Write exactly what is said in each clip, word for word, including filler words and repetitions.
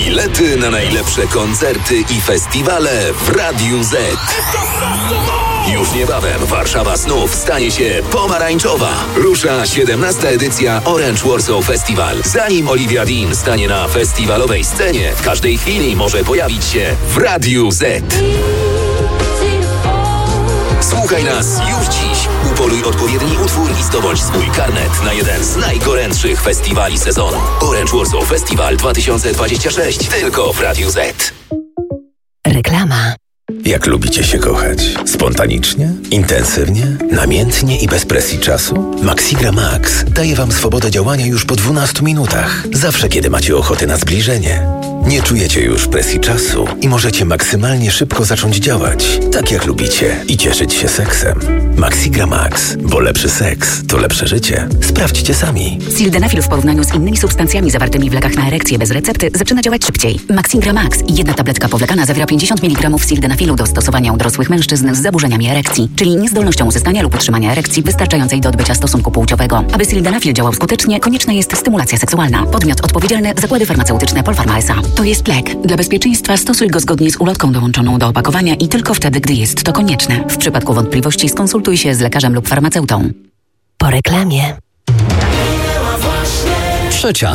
Bilety na najlepsze koncerty i festiwale w Radiu Z. Już niebawem Warszawa znów stanie się pomarańczowa. Rusza siedemnasta edycja Orange Warsaw Festival. Zanim Olivia Dean stanie na festiwalowej scenie, w każdej chwili może pojawić się w Radiu Z. Słuchaj nas już dziś. Upoluj odpowiedni utwór i zdobądź swój karnet na jeden z najgorętszych festiwali sezonu. Orange Warsaw Festival dwa tysiące dwudziesty szósty. Tylko w Radiu Z. Reklama. Jak lubicie się kochać? Spontanicznie? Intensywnie? Namiętnie i bez presji czasu? Maxigra Max daje Wam swobodę działania już po dwunastu minutach. Zawsze, kiedy macie ochotę na zbliżenie. Nie czujecie już presji czasu i możecie maksymalnie szybko zacząć działać, tak jak lubicie, i cieszyć się seksem. Maxigra Max, bo lepszy seks to lepsze życie. Sprawdźcie sami. Sildenafil w porównaniu z innymi substancjami zawartymi w lekach na erekcję bez recepty zaczyna działać szybciej. Maxigra Max, jedna tabletka powlekana, zawiera pięćdziesiąt miligramów sildenafilu do stosowania u dorosłych mężczyzn z zaburzeniami erekcji, czyli niezdolnością uzyskania lub utrzymania erekcji wystarczającej do odbycia stosunku płciowego. Aby sildenafil działał skutecznie, konieczna jest stymulacja seksualna. Podmiot odpowiedzialny: Zakłady Farmaceutyczne Polpharma S A. To jest lek. Dla bezpieczeństwa stosuj go zgodnie z ulotką dołączoną do opakowania i tylko wtedy, gdy jest to konieczne. W przypadku wątpliwości skonsultuj się z lekarzem lub farmaceutą. Po reklamie. Trzecia.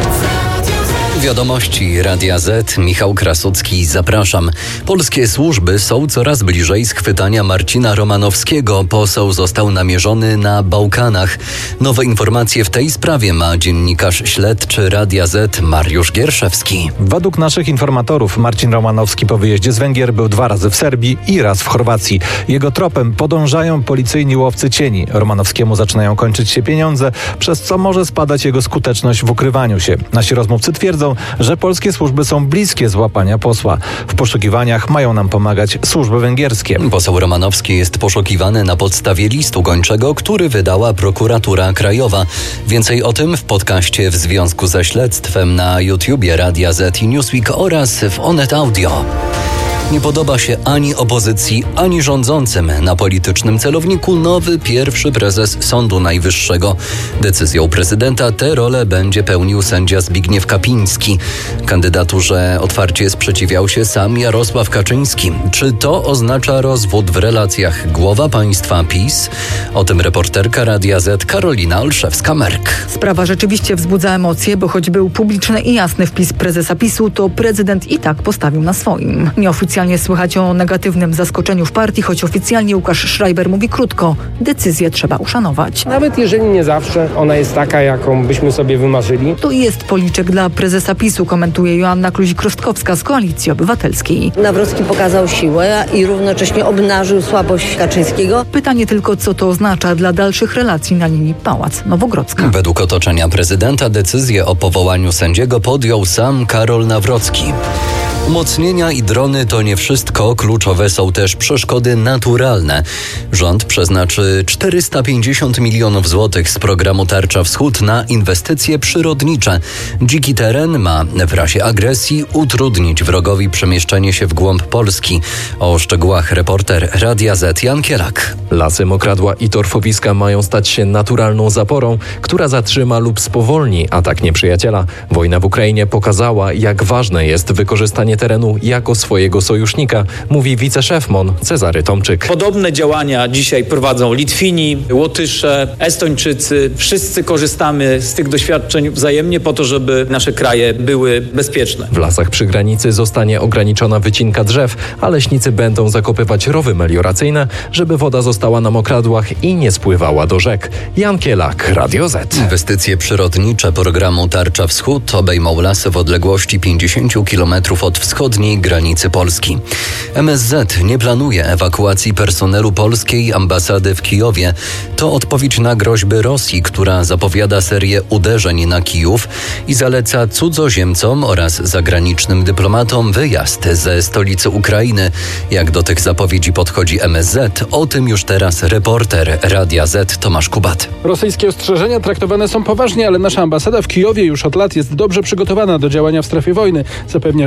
Wiadomości Radia Z. Michał Krasucki, zapraszam. Polskie służby są coraz bliżej schwytania Marcina Romanowskiego. Poseł został namierzony na Bałkanach. Nowe informacje w tej sprawie ma dziennikarz śledczy Radia Z Mariusz Gierszewski. Według naszych informatorów Marcin Romanowski po wyjeździe z Węgier był dwa razy w Serbii i raz w Chorwacji. Jego tropem podążają policyjni łowcy cieni. Romanowskiemu zaczynają kończyć się pieniądze, przez co może spadać jego skuteczność w ukrywaniu się. Nasi rozmówcy twierdzą, że polskie służby są bliskie złapania posła. W poszukiwaniach mają nam pomagać służby węgierskie. Poseł Romanowski jest poszukiwany na podstawie listu gończego, który wydała prokuratura krajowa. Więcej o tym w podcaście w związku ze śledztwem na YouTubie Radia Z i Newsweek oraz w Onet Audio. Nie podoba się ani opozycji, ani rządzącym. Na politycznym celowniku nowy pierwszy prezes Sądu Najwyższego. Decyzją prezydenta tę rolę będzie pełnił sędzia Zbigniew Kapiński. Kandydaturze otwarcie sprzeciwiał się sam Jarosław Kaczyński. Czy to oznacza rozwód w relacjach głowa państwa PiS? O tym reporterka Radia Z Karolina Olszewska-Merk. Sprawa rzeczywiście wzbudza emocje, bo choć był publiczny i jasny wpis prezesa PiSu, to prezydent i tak postawił na swoim. Nieoficjalnie słychać o negatywnym zaskoczeniu w partii, choć oficjalnie Łukasz Schreiber mówi krótko: decyzję trzeba uszanować. Nawet jeżeli nie zawsze ona jest taka, jaką byśmy sobie wymarzyli. To jest policzek dla prezesa PiSu, komentuje Joanna Kluzik-Rostkowska z Koalicji Obywatelskiej. Nawrocki pokazał siłę i równocześnie obnażył słabość Kaczyńskiego. Pytanie tylko, co to oznacza dla dalszych relacji na linii Pałac Nowogrodzka. Według otoczenia prezydenta decyzję o powołaniu sędziego podjął sam Karol Nawrocki. Umocnienia i drony to nie wszystko, kluczowe są też przeszkody naturalne. Rząd przeznaczy czterysta pięćdziesiąt milionów złotych z programu Tarcza Wschód na inwestycje przyrodnicze. Dziki teren ma w razie agresji utrudnić wrogowi przemieszczenie się w głąb Polski. O szczegółach reporter Radia Z Jan Kielak. Lasy mokradła i torfowiska mają stać się naturalną zaporą, która zatrzyma lub spowolni atak nieprzyjaciela. Wojna w Ukrainie pokazała, jak ważne jest wykorzystanie terenu jako swojego sojusznika, mówi wiceszef M O N Cezary Tomczyk. Podobne działania dzisiaj prowadzą Litwini, Łotysze, Estończycy. Wszyscy korzystamy z tych doświadczeń wzajemnie po to, żeby nasze kraje były bezpieczne. W lasach przy granicy zostanie ograniczona wycinka drzew, a leśnicy będą zakopywać rowy melioracyjne, żeby woda została na mokradłach i nie spływała do rzek. Jan Kielak, Radio Z. Inwestycje przyrodnicze programu Tarcza Wschód obejmą lasy w odległości pięćdziesiąt kilometrów od wschodniej granicy Polski. M S Z nie planuje ewakuacji personelu polskiej ambasady w Kijowie. To odpowiedź na groźby Rosji, która zapowiada serię uderzeń na Kijów i zaleca cudzoziemcom oraz zagranicznym dyplomatom wyjazd ze stolicy Ukrainy. Jak do tych zapowiedzi podchodzi M S Z? O tym już teraz reporter Radia Z Tomasz Kubat. Rosyjskie ostrzeżenia traktowane są poważnie, ale nasza ambasada w Kijowie już od lat jest dobrze przygotowana do działania w strefie wojny, zapewnia rzecznik szefa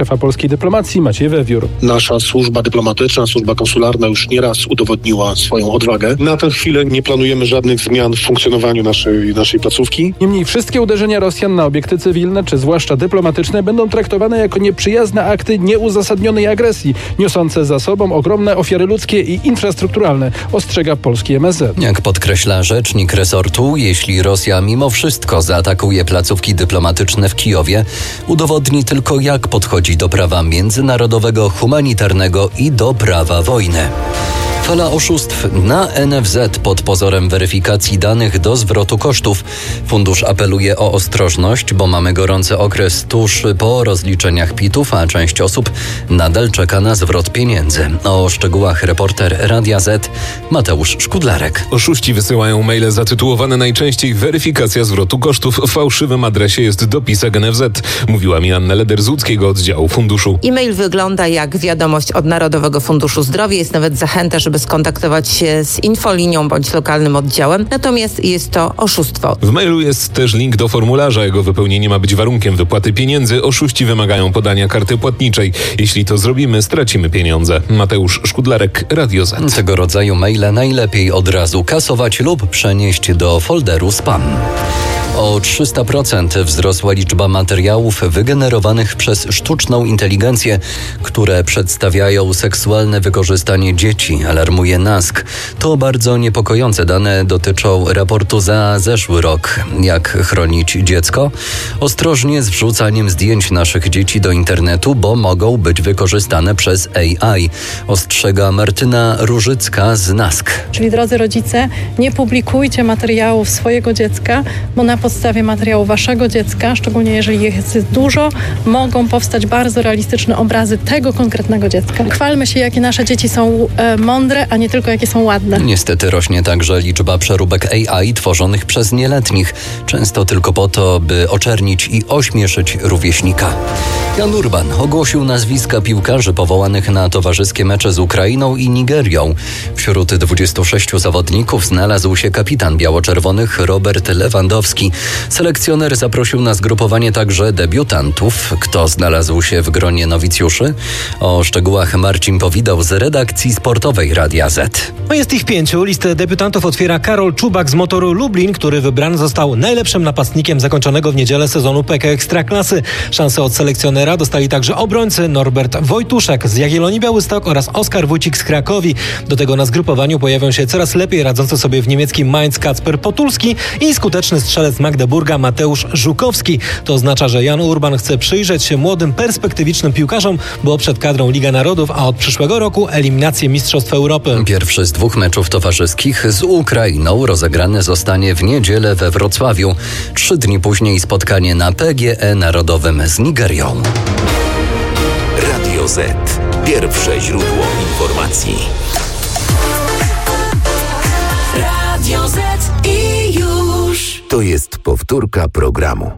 szefa polskiej dyplomacji Maciej Wewiór. Nasza służba dyplomatyczna, służba konsularna już nieraz udowodniła swoją odwagę. Na tę chwilę nie planujemy żadnych zmian w funkcjonowaniu naszej, naszej placówki. Niemniej wszystkie uderzenia Rosjan na obiekty cywilne, czy zwłaszcza dyplomatyczne, będą traktowane jako nieprzyjazne akty nieuzasadnionej agresji, niosące za sobą ogromne ofiary ludzkie i infrastrukturalne, ostrzega polski M S Z. Jak podkreśla rzecznik resortu, jeśli Rosja mimo wszystko zaatakuje placówki dyplomatyczne w Kijowie, udowodni tylko, jak podchodzi do prawa międzynarodowego, humanitarnego i do prawa wojny. Fala oszustw na N F Z pod pozorem weryfikacji danych do zwrotu kosztów. Fundusz apeluje o ostrożność, bo mamy gorący okres tuż po rozliczeniach pitów, a część osób nadal czeka na zwrot pieniędzy. O szczegółach reporter Radia Z Mateusz Szkudlarek. Oszuści wysyłają maile zatytułowane najczęściej weryfikacja zwrotu kosztów. W fałszywym adresie jest dopisek N F Z, mówiła mi Anna Leder z łódzkiego oddziału funduszu. E-mail wygląda jak wiadomość od Narodowego Funduszu Zdrowia. Jest nawet zachęta, żeby skontaktować się z infolinią bądź lokalnym oddziałem, natomiast jest to oszustwo. W mailu jest też link do formularza. Jego wypełnienie ma być warunkiem wypłaty pieniędzy. Oszuści wymagają podania karty płatniczej. Jeśli to zrobimy, stracimy pieniądze. Mateusz Szkudlarek, Radio Z. Tego rodzaju maile najlepiej od razu kasować lub przenieść do folderu spam. O trzysta procent wzrosła liczba materiałów wygenerowanych przez sztuczną inteligencję, które przedstawiają seksualne wykorzystanie dzieci, alarmuje NASK. To bardzo niepokojące dane dotyczą raportu za zeszły rok. Jak chronić dziecko? Ostrożnie z wrzucaniem zdjęć naszych dzieci do internetu, bo mogą być wykorzystane przez A I, ostrzega Martyna Różycka z NASK. Czyli drodzy rodzice, nie publikujcie materiałów swojego dziecka, bo na podstawie materiału waszego dziecka, szczególnie jeżeli jest dużo, mogą powstać bardzo realistyczne obrazy tego konkretnego dziecka. Chwalmy się, jakie nasze dzieci są e, mądre, a nie tylko jakie są ładne. Niestety rośnie także liczba przeróbek A I tworzonych przez nieletnich, często tylko po to, by oczernić i ośmieszyć rówieśnika. Jan Urban ogłosił nazwiska piłkarzy powołanych na towarzyskie mecze z Ukrainą i Nigerią. Wśród dwudziestu sześciu zawodników znalazł się kapitan biało-czerwonych Robert Lewandowski. Selekcjoner zaprosił na zgrupowanie także debiutantów. Kto znalazł się w gronie nowicjuszy? O szczegółach Marcin Powidał z redakcji sportowej Radia Z. No jest ich pięciu. Listę debiutantów otwiera Karol Czubak z Motoru Lublin, który wybrany został najlepszym napastnikiem zakończonego w niedzielę sezonu P K Ekstraklasy. Szansę od selekcjonera dostali także obrońcy Norbert Wojtuszek z Jagiellonii Białystok oraz Oskar Wójcik z Krakowi. Do tego na zgrupowaniu pojawią się coraz lepiej radzący sobie w niemieckim Mainz Kacper Potulski i skuteczny strzelec Magdeburga Mateusz Żukowski. To oznacza, że Jan Urban chce przyjrzeć się młodym, perspektywicznym piłkarzom, bo przed kadrą Liga Narodów, a od przyszłego roku eliminację Mistrzostw Europy. Pierwszy z dwóch meczów towarzyskich z Ukrainą rozegrany zostanie w niedzielę we Wrocławiu. Trzy dni później spotkanie na P G E Narodowym z Nigerią. Radio Z. Pierwsze źródło informacji. Radio Z i już. To jest powtórka programu.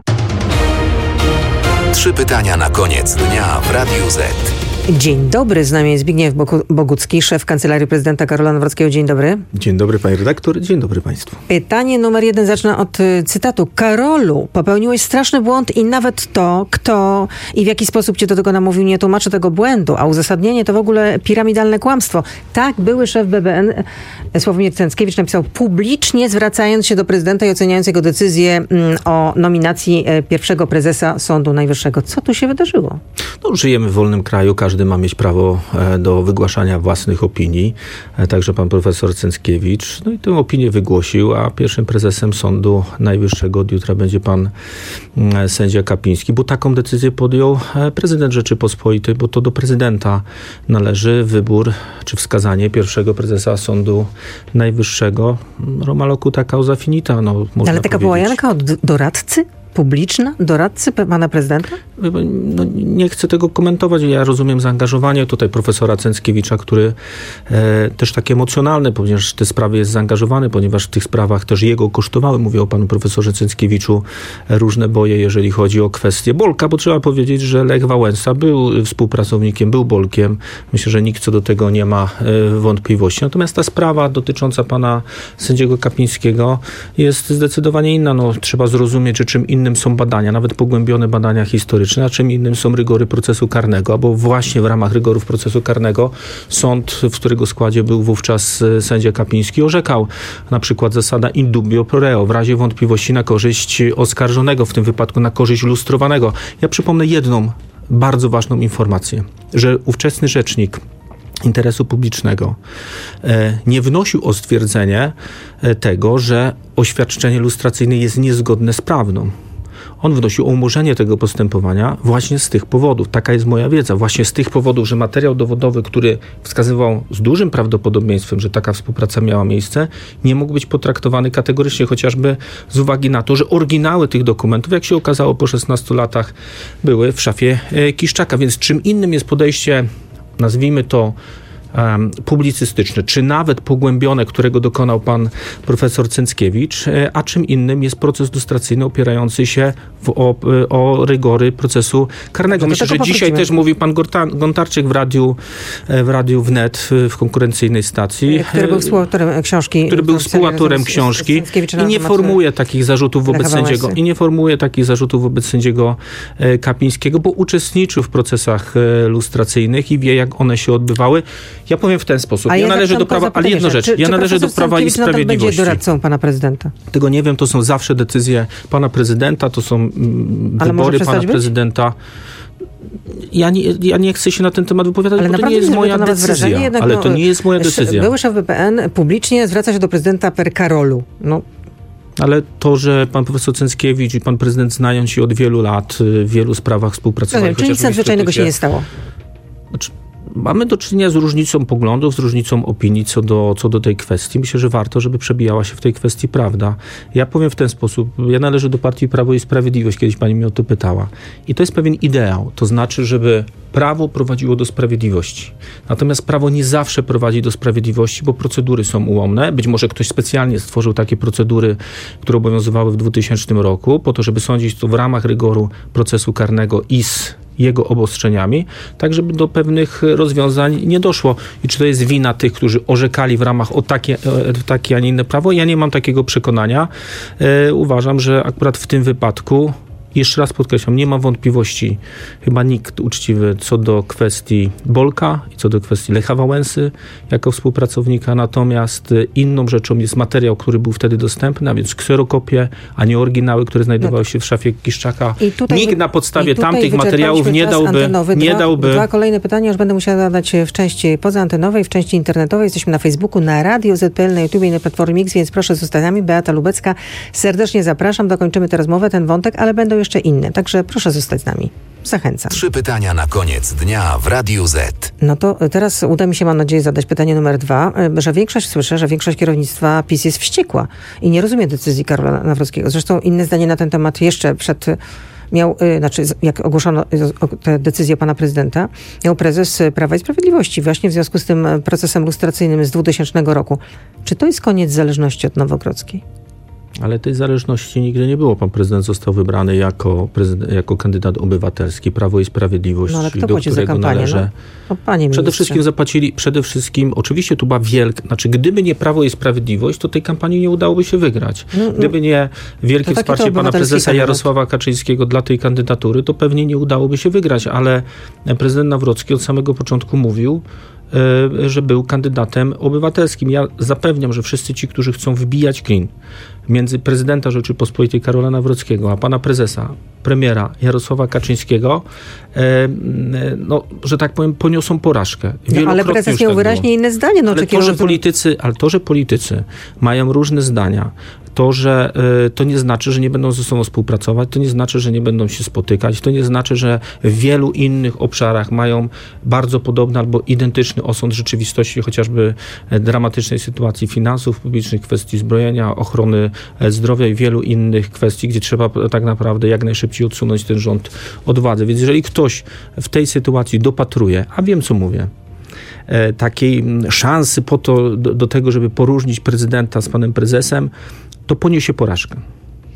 Trzy pytania na koniec dnia w Radiu Z. Dzień dobry, z nami jest Zbigniew Bogucki, szef Kancelarii Prezydenta Karola Nawrockiego. Dzień dobry. Dzień dobry, pani redaktor. Dzień dobry państwu. Pytanie numer jeden, zacznę od y, cytatu. Karolu, popełniłeś straszny błąd i nawet to, kto i w jaki sposób cię do tego namówił, nie tłumaczy tego błędu, a uzasadnienie to w ogóle piramidalne kłamstwo. Tak, były szef B B N Sławomir Cęckiewicz napisał publicznie, zwracając się do prezydenta i oceniając jego decyzję mm, o nominacji y, pierwszego prezesa Sądu Najwyższego. Co tu się wydarzyło? No, żyjemy w wolnym kraju, każdy ma mieć prawo do wygłaszania własnych opinii, także pan profesor Cęckiewicz, no i tę opinię wygłosił, a pierwszym prezesem Sądu Najwyższego od jutra będzie pan sędzia Kapiński, bo taką decyzję podjął prezydent Rzeczypospolitej, bo to do prezydenta należy wybór czy wskazanie pierwszego prezesa Sądu Najwyższego. Roma locuta causa finita. No, można Ale taka połajanka od doradcy? Publiczna? Doradcy pana prezydenta? No, nie chcę tego komentować. Ja rozumiem zaangażowanie tutaj profesora Cęckiewicza, który e, też tak emocjonalny, ponieważ te sprawy jest zaangażowany, ponieważ w tych sprawach też jego kosztowały, mówię o panu profesorze Cęckiewiczu, różne boje, jeżeli chodzi o kwestię Bolka, bo trzeba powiedzieć, że Lech Wałęsa był współpracownikiem, był Bolkiem. Myślę, że nikt co do tego nie ma e, wątpliwości. Natomiast ta sprawa dotycząca pana sędziego Kapińskiego jest zdecydowanie inna. No, trzeba zrozumieć, że czym innym innym są badania, nawet pogłębione badania historyczne, a czym innym są rygory procesu karnego, bo właśnie w ramach rygorów procesu karnego sąd, w którego składzie był wówczas sędzia Kapiński, orzekał na przykład zasada in dubio pro reo, w razie wątpliwości na korzyść oskarżonego, w tym wypadku na korzyść lustrowanego. Ja przypomnę jedną bardzo ważną informację, że ówczesny rzecznik interesu publicznego nie wnosił o stwierdzenie tego, że oświadczenie lustracyjne jest niezgodne z prawdą. On wnosił o umorzenie tego postępowania właśnie z tych powodów. Taka jest moja wiedza. Właśnie z tych powodów, że materiał dowodowy, który wskazywał z dużym prawdopodobieństwem, że taka współpraca miała miejsce, nie mógł być potraktowany kategorycznie, chociażby z uwagi na to, że oryginały tych dokumentów, jak się okazało po szesnastu latach, były w szafie Kiszczaka. Więc czym innym jest podejście, nazwijmy to, Um, publicystyczne, czy nawet pogłębione, którego dokonał pan profesor Cęckiewicz, a czym innym jest proces lustracyjny opierający się w, o, o rygory procesu karnego. Myślę, że dzisiaj też mówił pan Gorta- Gontarczyk w radiu, w radiu Wnet, w konkurencyjnej stacji. Który był współautorem książki. Który był współautorem książki i nie formuje takich zarzutów wobec sędziego. I nie formuje takich zarzutów wobec sędziego Kapińskiego, bo uczestniczył w procesach lustracyjnych i wie, jak one się odbywały. Ja powiem w ten sposób. A ja ja należę do prawa, ale jedna rzecz. Czy, ja czy należę do Prawa i Sprawiedliwości. Będzie doradcą pana prezydenta? Tego nie wiem, to są zawsze decyzje pana prezydenta, to są mm, wybory pana być? prezydenta. Ja nie, ja nie chcę się na ten temat wypowiadać, ale bo to nie jest moja decyzja. Jednak, ale to nie jest moja decyzja. Były szef B P N publicznie zwraca się do prezydenta per Karolu. No. Ale to, że pan profesor Cęckiewicz i pan prezydent znają się od wielu lat, w wielu sprawach współpracowali. Czyli nic nadzwyczajnego się nie stało? Znaczy, mamy do czynienia z różnicą poglądów, z różnicą opinii co do, co do tej kwestii. Myślę, że warto, żeby przebijała się w tej kwestii prawda. Ja powiem w ten sposób. Ja należę do partii Prawo i Sprawiedliwość. Kiedyś pani mnie o to pytała. I to jest pewien ideał. To znaczy, żeby prawo prowadziło do sprawiedliwości. Natomiast prawo nie zawsze prowadzi do sprawiedliwości, bo procedury są ułomne. Być może ktoś specjalnie stworzył takie procedury, które obowiązywały w dwutysięcznym roku, po to, żeby sądzić to w ramach rygoru procesu karnego i z jego obostrzeniami, tak żeby do pewnych rozwiązań nie doszło. I czy to jest wina tych, którzy orzekali w ramach o takie, o takie a nie inne prawo? Ja nie mam takiego przekonania. E, uważam, że akurat w tym wypadku, jeszcze raz podkreślam, nie mam wątpliwości, chyba nikt uczciwy co do kwestii Bolka i co do kwestii Lecha Wałęsy jako współpracownika, natomiast inną rzeczą jest materiał, który był wtedy dostępny, a więc kserokopie, a nie oryginały, które znajdowały się w szafie Kiszczaka. Nikt na podstawie tamtych materiałów nie dałby, nie dwa, dałby... Dwa kolejne pytania już będę musiała zadać w części pozaantenowej, w części internetowej. Jesteśmy na Facebooku, na Radio Z P L, na YouTubie i na Platformie X, więc proszę zostać z nami. Beata Lubecka, serdecznie zapraszam. Dokończymy tę rozmowę, ten wątek, ale będą jeszcze inne. Także proszę zostać z nami. Zachęcam. Trzy pytania na koniec dnia w Radiu Z. No to teraz uda mi się, mam nadzieję, zadać pytanie numer dwa, że większość, słyszę, że większość kierownictwa PiS jest wściekła i nie rozumie decyzji Karola Nawrockiego. Zresztą inne zdanie na ten temat jeszcze przed... Miał, znaczy jak ogłoszono tę decyzję pana prezydenta, miał prezes Prawa i Sprawiedliwości właśnie w związku z tym procesem lustracyjnym z dwutysięcznego roku. Czy to jest koniec zależności od Nowogrodzkiej? Ale tej zależności nigdy nie było. Pan prezydent został wybrany jako, prezydent, jako kandydat obywatelski, Prawo i Sprawiedliwość, no, ale kto do płaci którego za kampanię? należy. No, panie przede wszystkim zapłacili, przede wszystkim, oczywiście tu była wielka, znaczy gdyby nie Prawo i Sprawiedliwość, to tej kampanii nie udałoby się wygrać. No, no, gdyby nie wielkie wsparcie pana prezesa kandydat. Jarosława Kaczyńskiego dla tej kandydatury, to pewnie nie udałoby się wygrać, ale prezydent Nawrocki od samego początku mówił, że był kandydatem obywatelskim. Ja zapewniam, że wszyscy ci, którzy chcą wbijać klin między prezydenta Rzeczypospolitej Karola Nawrockiego a pana prezesa, premiera Jarosława Kaczyńskiego, no, że tak powiem, poniosą porażkę. No, ale prezes miał tak wyraźnie było. Inne zdanie. No, ale, to, że politycy, ale to, że politycy mają różne zdania, to, że y, to nie znaczy, że nie będą ze sobą współpracować, to nie znaczy, że nie będą się spotykać, to nie znaczy, że w wielu innych obszarach mają bardzo podobny albo identyczny osąd rzeczywistości, chociażby dramatycznej sytuacji finansów publicznych, kwestii zbrojenia, ochrony zdrowia i wielu innych kwestii, gdzie trzeba tak naprawdę jak najszybciej odsunąć ten rząd od władzy. Więc jeżeli ktoś w tej sytuacji dopatruje, a wiem, co mówię, takiej szansy po to, do, do tego, żeby poróżnić prezydenta z panem prezesem, to poniesie porażkę.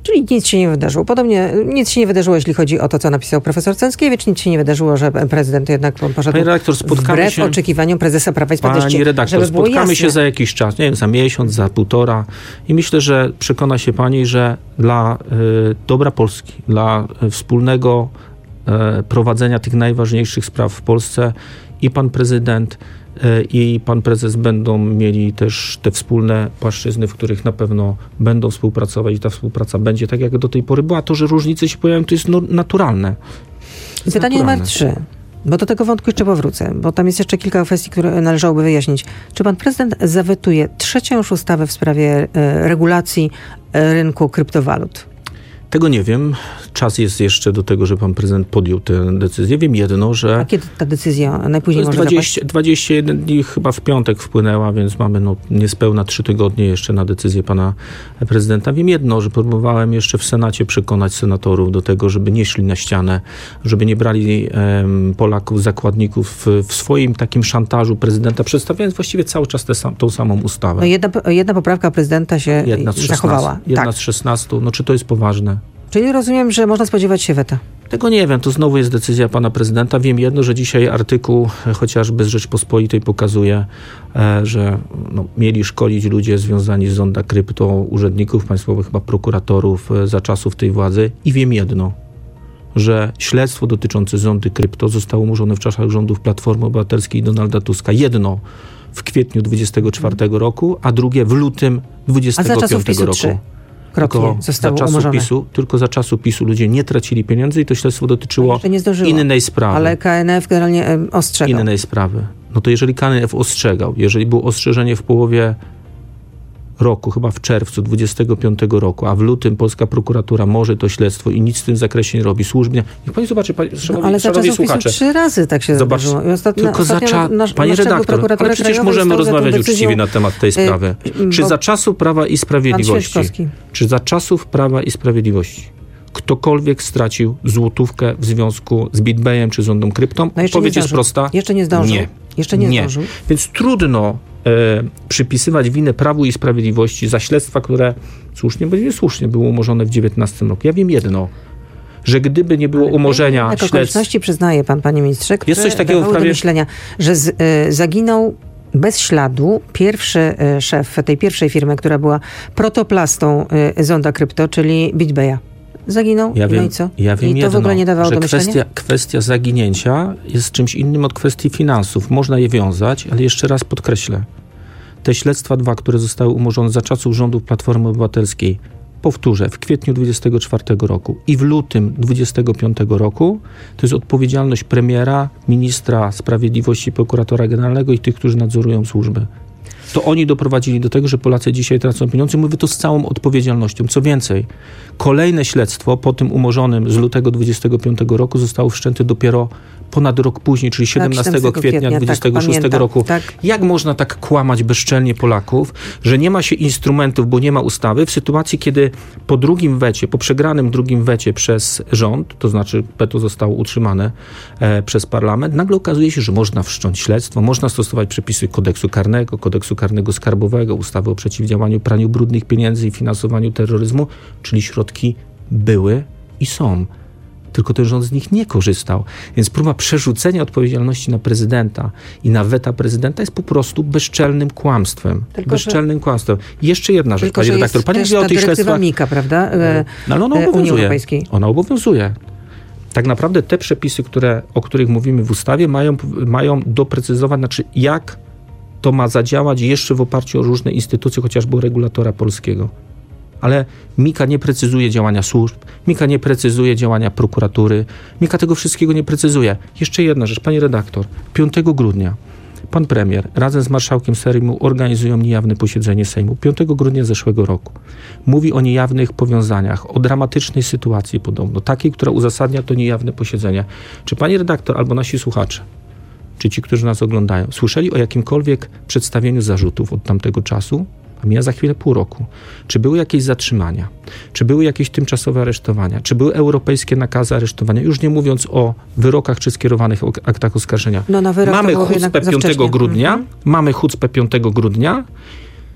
Czyli nic się nie wydarzyło. Podobnie nic się nie wydarzyło, jeśli chodzi o to, co napisał profesor Cęckiewicz. Nic się nie wydarzyło, że prezydent jednak poszedł Pani redaktor, spotkamy wbrew się, oczekiwaniom prezesa Prawa i Sprawiedliwości. Pani redaktor, żeby było spotkamy jasne. się za jakiś czas, nie wiem, za miesiąc, za półtora i myślę, że przekona się pani, że dla y, dobra Polski, dla y, wspólnego y, prowadzenia tych najważniejszych spraw w Polsce i pan prezydent i pan prezes będą mieli też te wspólne płaszczyzny, w których na pewno będą współpracować i ta współpraca będzie tak, jak do tej pory była. To, że różnice się pojawią, to jest no, naturalne. I pytanie numer trzy, bo do tego wątku jeszcze powrócę, bo tam jest jeszcze kilka kwestii, które należałoby wyjaśnić. Czy pan prezydent zawetuje trzecią już ustawę w sprawie e, regulacji e, rynku kryptowalut? Tego nie wiem. Czas jest jeszcze do tego, że pan prezydent podjął tę decyzję. Wiem jedno, że... A kiedy ta decyzja najpóźniej może dwadzieścia, zapaść? dwadzieścia jeden dni chyba w piątek wpłynęła, więc mamy no, niespełna trzy tygodnie jeszcze na decyzję pana prezydenta. Wiem jedno, że próbowałem jeszcze w Senacie przekonać senatorów do tego, żeby nie szli na ścianę, żeby nie brali em, Polaków, zakładników w, w swoim takim szantażu prezydenta, przedstawiając właściwie cały czas tę sam, tą samą ustawę. No jedna, jedna poprawka prezydenta się jedna z zachowała. Jedna tak. z szesnastu. No czy to jest poważne? Czyli rozumiem, że można spodziewać się weta. Tego nie wiem, to znowu jest decyzja pana prezydenta. Wiem jedno, że dzisiaj artykuł chociażby z Rzeczpospolitej pokazuje, że no, mieli szkolić ludzie związani z Zonda Krypto, urzędników państwowych, chyba prokuratorów za czasów tej władzy. I wiem jedno, że śledztwo dotyczące Zondy Krypto zostało umorzone w czasach rządów Platformy Obywatelskiej i Donalda Tuska. Jedno w kwietniu dwudziestego czwartego roku, a drugie w lutym dwudziestego piątego roku. Tylko za, czasu PiSu, tylko za czasu PiSu ludzie nie tracili pieniędzy i to śledztwo dotyczyło innej sprawy. Ale K N F generalnie um, ostrzegał. Innej sprawy. No to jeżeli K N F ostrzegał, jeżeli było ostrzeżenie w połowie roku, chyba w czerwcu dwudziestego piątego roku, a w lutym polska prokuratura może to śledztwo i nic w tym zakresie nie robi. Służbnie. Niech pani zobaczy, pani, szanowni, no, ale za czasów słuchacze. PiSu trzy razy tak się Zobacz, zdarzyło. I ostatnio, tylko ostatnio za cza... nasz, Panie redaktor, ale przecież możemy rozmawiać uczciwie na temat tej sprawy. Yy, czy za czasów Prawa i Sprawiedliwości, czy za czasów Prawa i Sprawiedliwości ktokolwiek stracił złotówkę w związku z BitBayem czy Zondą Kryptą? No Odpowiedź jest prosta. Jeszcze nie zdążył. Nie. Jeszcze nie, nie. zdążył. Więc trudno e, przypisywać winę Prawu i Sprawiedliwości za śledztwa, które słusznie, bo niesłusznie były umorzone w dziewiętnastym roku. Ja wiem jedno, że gdyby nie było umorzenia śledztw... okoliczności przyznaje pan, panie ministrze, które jest coś takiego w prawie... do myślenia, że z, y, zaginął bez śladu pierwszy y, szef tej pierwszej firmy, która była protoplastą y, Zonda Krypto, czyli BitBaya. Zaginął, ja wiem, no i co? Ja wiem I to jedno, w ogóle nie dawało że do myślenia? kwestia, kwestia zaginięcia jest czymś innym od kwestii finansów. Można je wiązać, ale jeszcze raz podkreślę. Te śledztwa dwa, które zostały umorzone za czasów rządów Platformy Obywatelskiej, powtórzę, w kwietniu dwudziestego czwartego roku i w lutym dwudziestego piątego roku, to jest odpowiedzialność premiera, ministra sprawiedliwości, prokuratora generalnego i tych, którzy nadzorują służby. To oni doprowadzili do tego, że Polacy dzisiaj tracą pieniądze. Mówię to z całą odpowiedzialnością. Co więcej, kolejne śledztwo po tym umorzonym z lutego dwudziestego piątego roku zostało wszczęte dopiero ponad rok później, czyli siedemnastego kwietnia dwudziestego szóstego tak, roku. Tak. Jak można tak kłamać bezczelnie Polaków, że nie ma się instrumentów, bo nie ma ustawy, w sytuacji, kiedy po drugim wecie, po przegranym drugim wecie przez rząd, to znaczy weto zostało utrzymane e, przez parlament, nagle okazuje się, że można wszcząć śledztwo, można stosować przepisy kodeksu karnego, kodeksu karnego skarbowego, ustawy o przeciwdziałaniu praniu brudnych pieniędzy i finansowaniu terroryzmu, czyli środki były i są. Tylko ten rząd z nich nie korzystał. Więc próba przerzucenia odpowiedzialności na prezydenta i na weta prezydenta jest po prostu bezczelnym kłamstwem. Tylko, bezczelnym że... kłamstwem. I jeszcze jedna rzecz, pani redaktor. Pani mówi o tych śledztwach... Mika, prawda? No, ale ona obowiązuje. Unii Europejskiej. Ona obowiązuje. Tak naprawdę te przepisy, które, o których mówimy w ustawie, mają, mają doprecyzować, znaczy jak to ma zadziałać jeszcze w oparciu o różne instytucje, chociażby o regulatora polskiego. Ale Mika nie precyzuje działania służb, Mika nie precyzuje działania prokuratury, Mika tego wszystkiego nie precyzuje. Jeszcze jedna rzecz, pani redaktor, piątego grudnia pan premier razem z marszałkiem Sejmu organizują niejawne posiedzenie Sejmu. piątego grudnia zeszłego roku. Mówi o niejawnych powiązaniach, o dramatycznej sytuacji podobno, takiej, która uzasadnia to niejawne posiedzenie. Czy pani redaktor albo nasi słuchacze, czy ci, którzy nas oglądają, słyszeli o jakimkolwiek przedstawieniu zarzutów od tamtego czasu? A mija za chwilę pół roku. Czy były jakieś zatrzymania? Czy były jakieś tymczasowe aresztowania? Czy były europejskie nakazy aresztowania? Już nie mówiąc o wyrokach czy skierowanych aktach oskarżenia. No, na wyrok mamy chucpę piątego grudnia, mhm. mamy chucpę piątego grudnia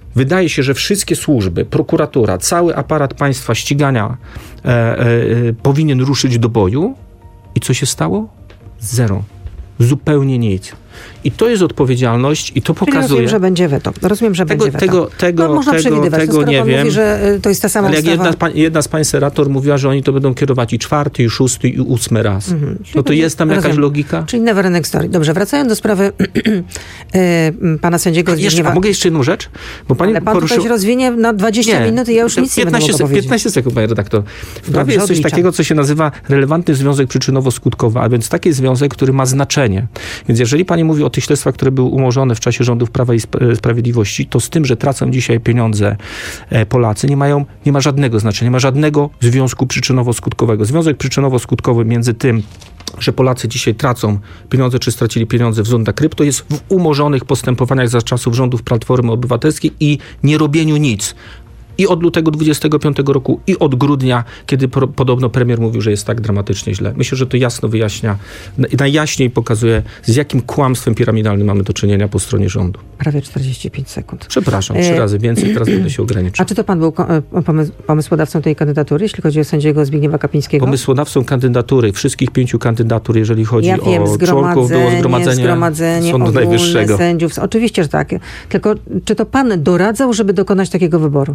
wydaje się, że wszystkie służby, prokuratura, cały aparat państwa ścigania e, e, powinien ruszyć do boju. I co się stało? Zero. Zupełnie nic. I to jest odpowiedzialność i to Czyli pokazuje... rozumiem, że będzie weto. Rozumiem, że tego, będzie weto. Tego, tego, no, można tego, przewidywać. tego to, nie pan wiem. mówi, że to jest ta sama Ale jak ustawa. jedna, jedna z pań senator mówiła, że oni to będą kierować i czwarty, i szósty, i ósmy raz. Mhm. No to jest tam jakaś rozumiem. logika? Czyli never ending story. Dobrze, wracając do sprawy pana sędziego Zbigniewa... Jeszcze, a mogę jeszcze jedną rzecz? Bo pani Ale pan poruszył... tutaj się rozwinie na dwadzieścia nie. minut i ja już nic piętnaście, nie będę mogła piętnaście sekund, panie redaktor. W prawie Dobrze, jest coś odliczam. takiego, co się nazywa relevantny związek przyczynowo-skutkowy, a więc taki związek, który ma znaczenie. Więc jeżeli pani mówi o tych śledztwach, które były umorzone w czasie rządów Prawa i Sprawiedliwości, to z tym, że tracą dzisiaj pieniądze Polacy, nie mają, nie ma żadnego znaczenia, nie ma żadnego związku przyczynowo-skutkowego. Związek przyczynowo-skutkowy między tym, że Polacy dzisiaj tracą pieniądze, czy stracili pieniądze w zonach krypto, jest w umorzonych postępowaniach za czasów rządów Platformy Obywatelskiej i nie robieniu nic. I od lutego dwudziestego piątego roku, i od grudnia, kiedy pro, podobno premier mówił, że jest tak dramatycznie źle. Myślę, że to jasno wyjaśnia, najjaśniej pokazuje, z jakim kłamstwem piramidalnym mamy do czynienia po stronie rządu. Prawie czterdzieści pięć sekund. Przepraszam, trzy e... razy więcej, teraz będę się ograniczał. A czy to pan był pomysł, pomysłodawcą tej kandydatury, jeśli chodzi o sędziego Zbigniewa Kapińskiego? Pomysłodawcą kandydatury, wszystkich pięciu kandydatur, jeżeli chodzi ja wiem, o członków, było zgromadzenie, zgromadzenie Sądu Najwyższego. Sędziów. Oczywiście, że tak. Tylko czy to pan doradzał, żeby dokonać takiego wyboru?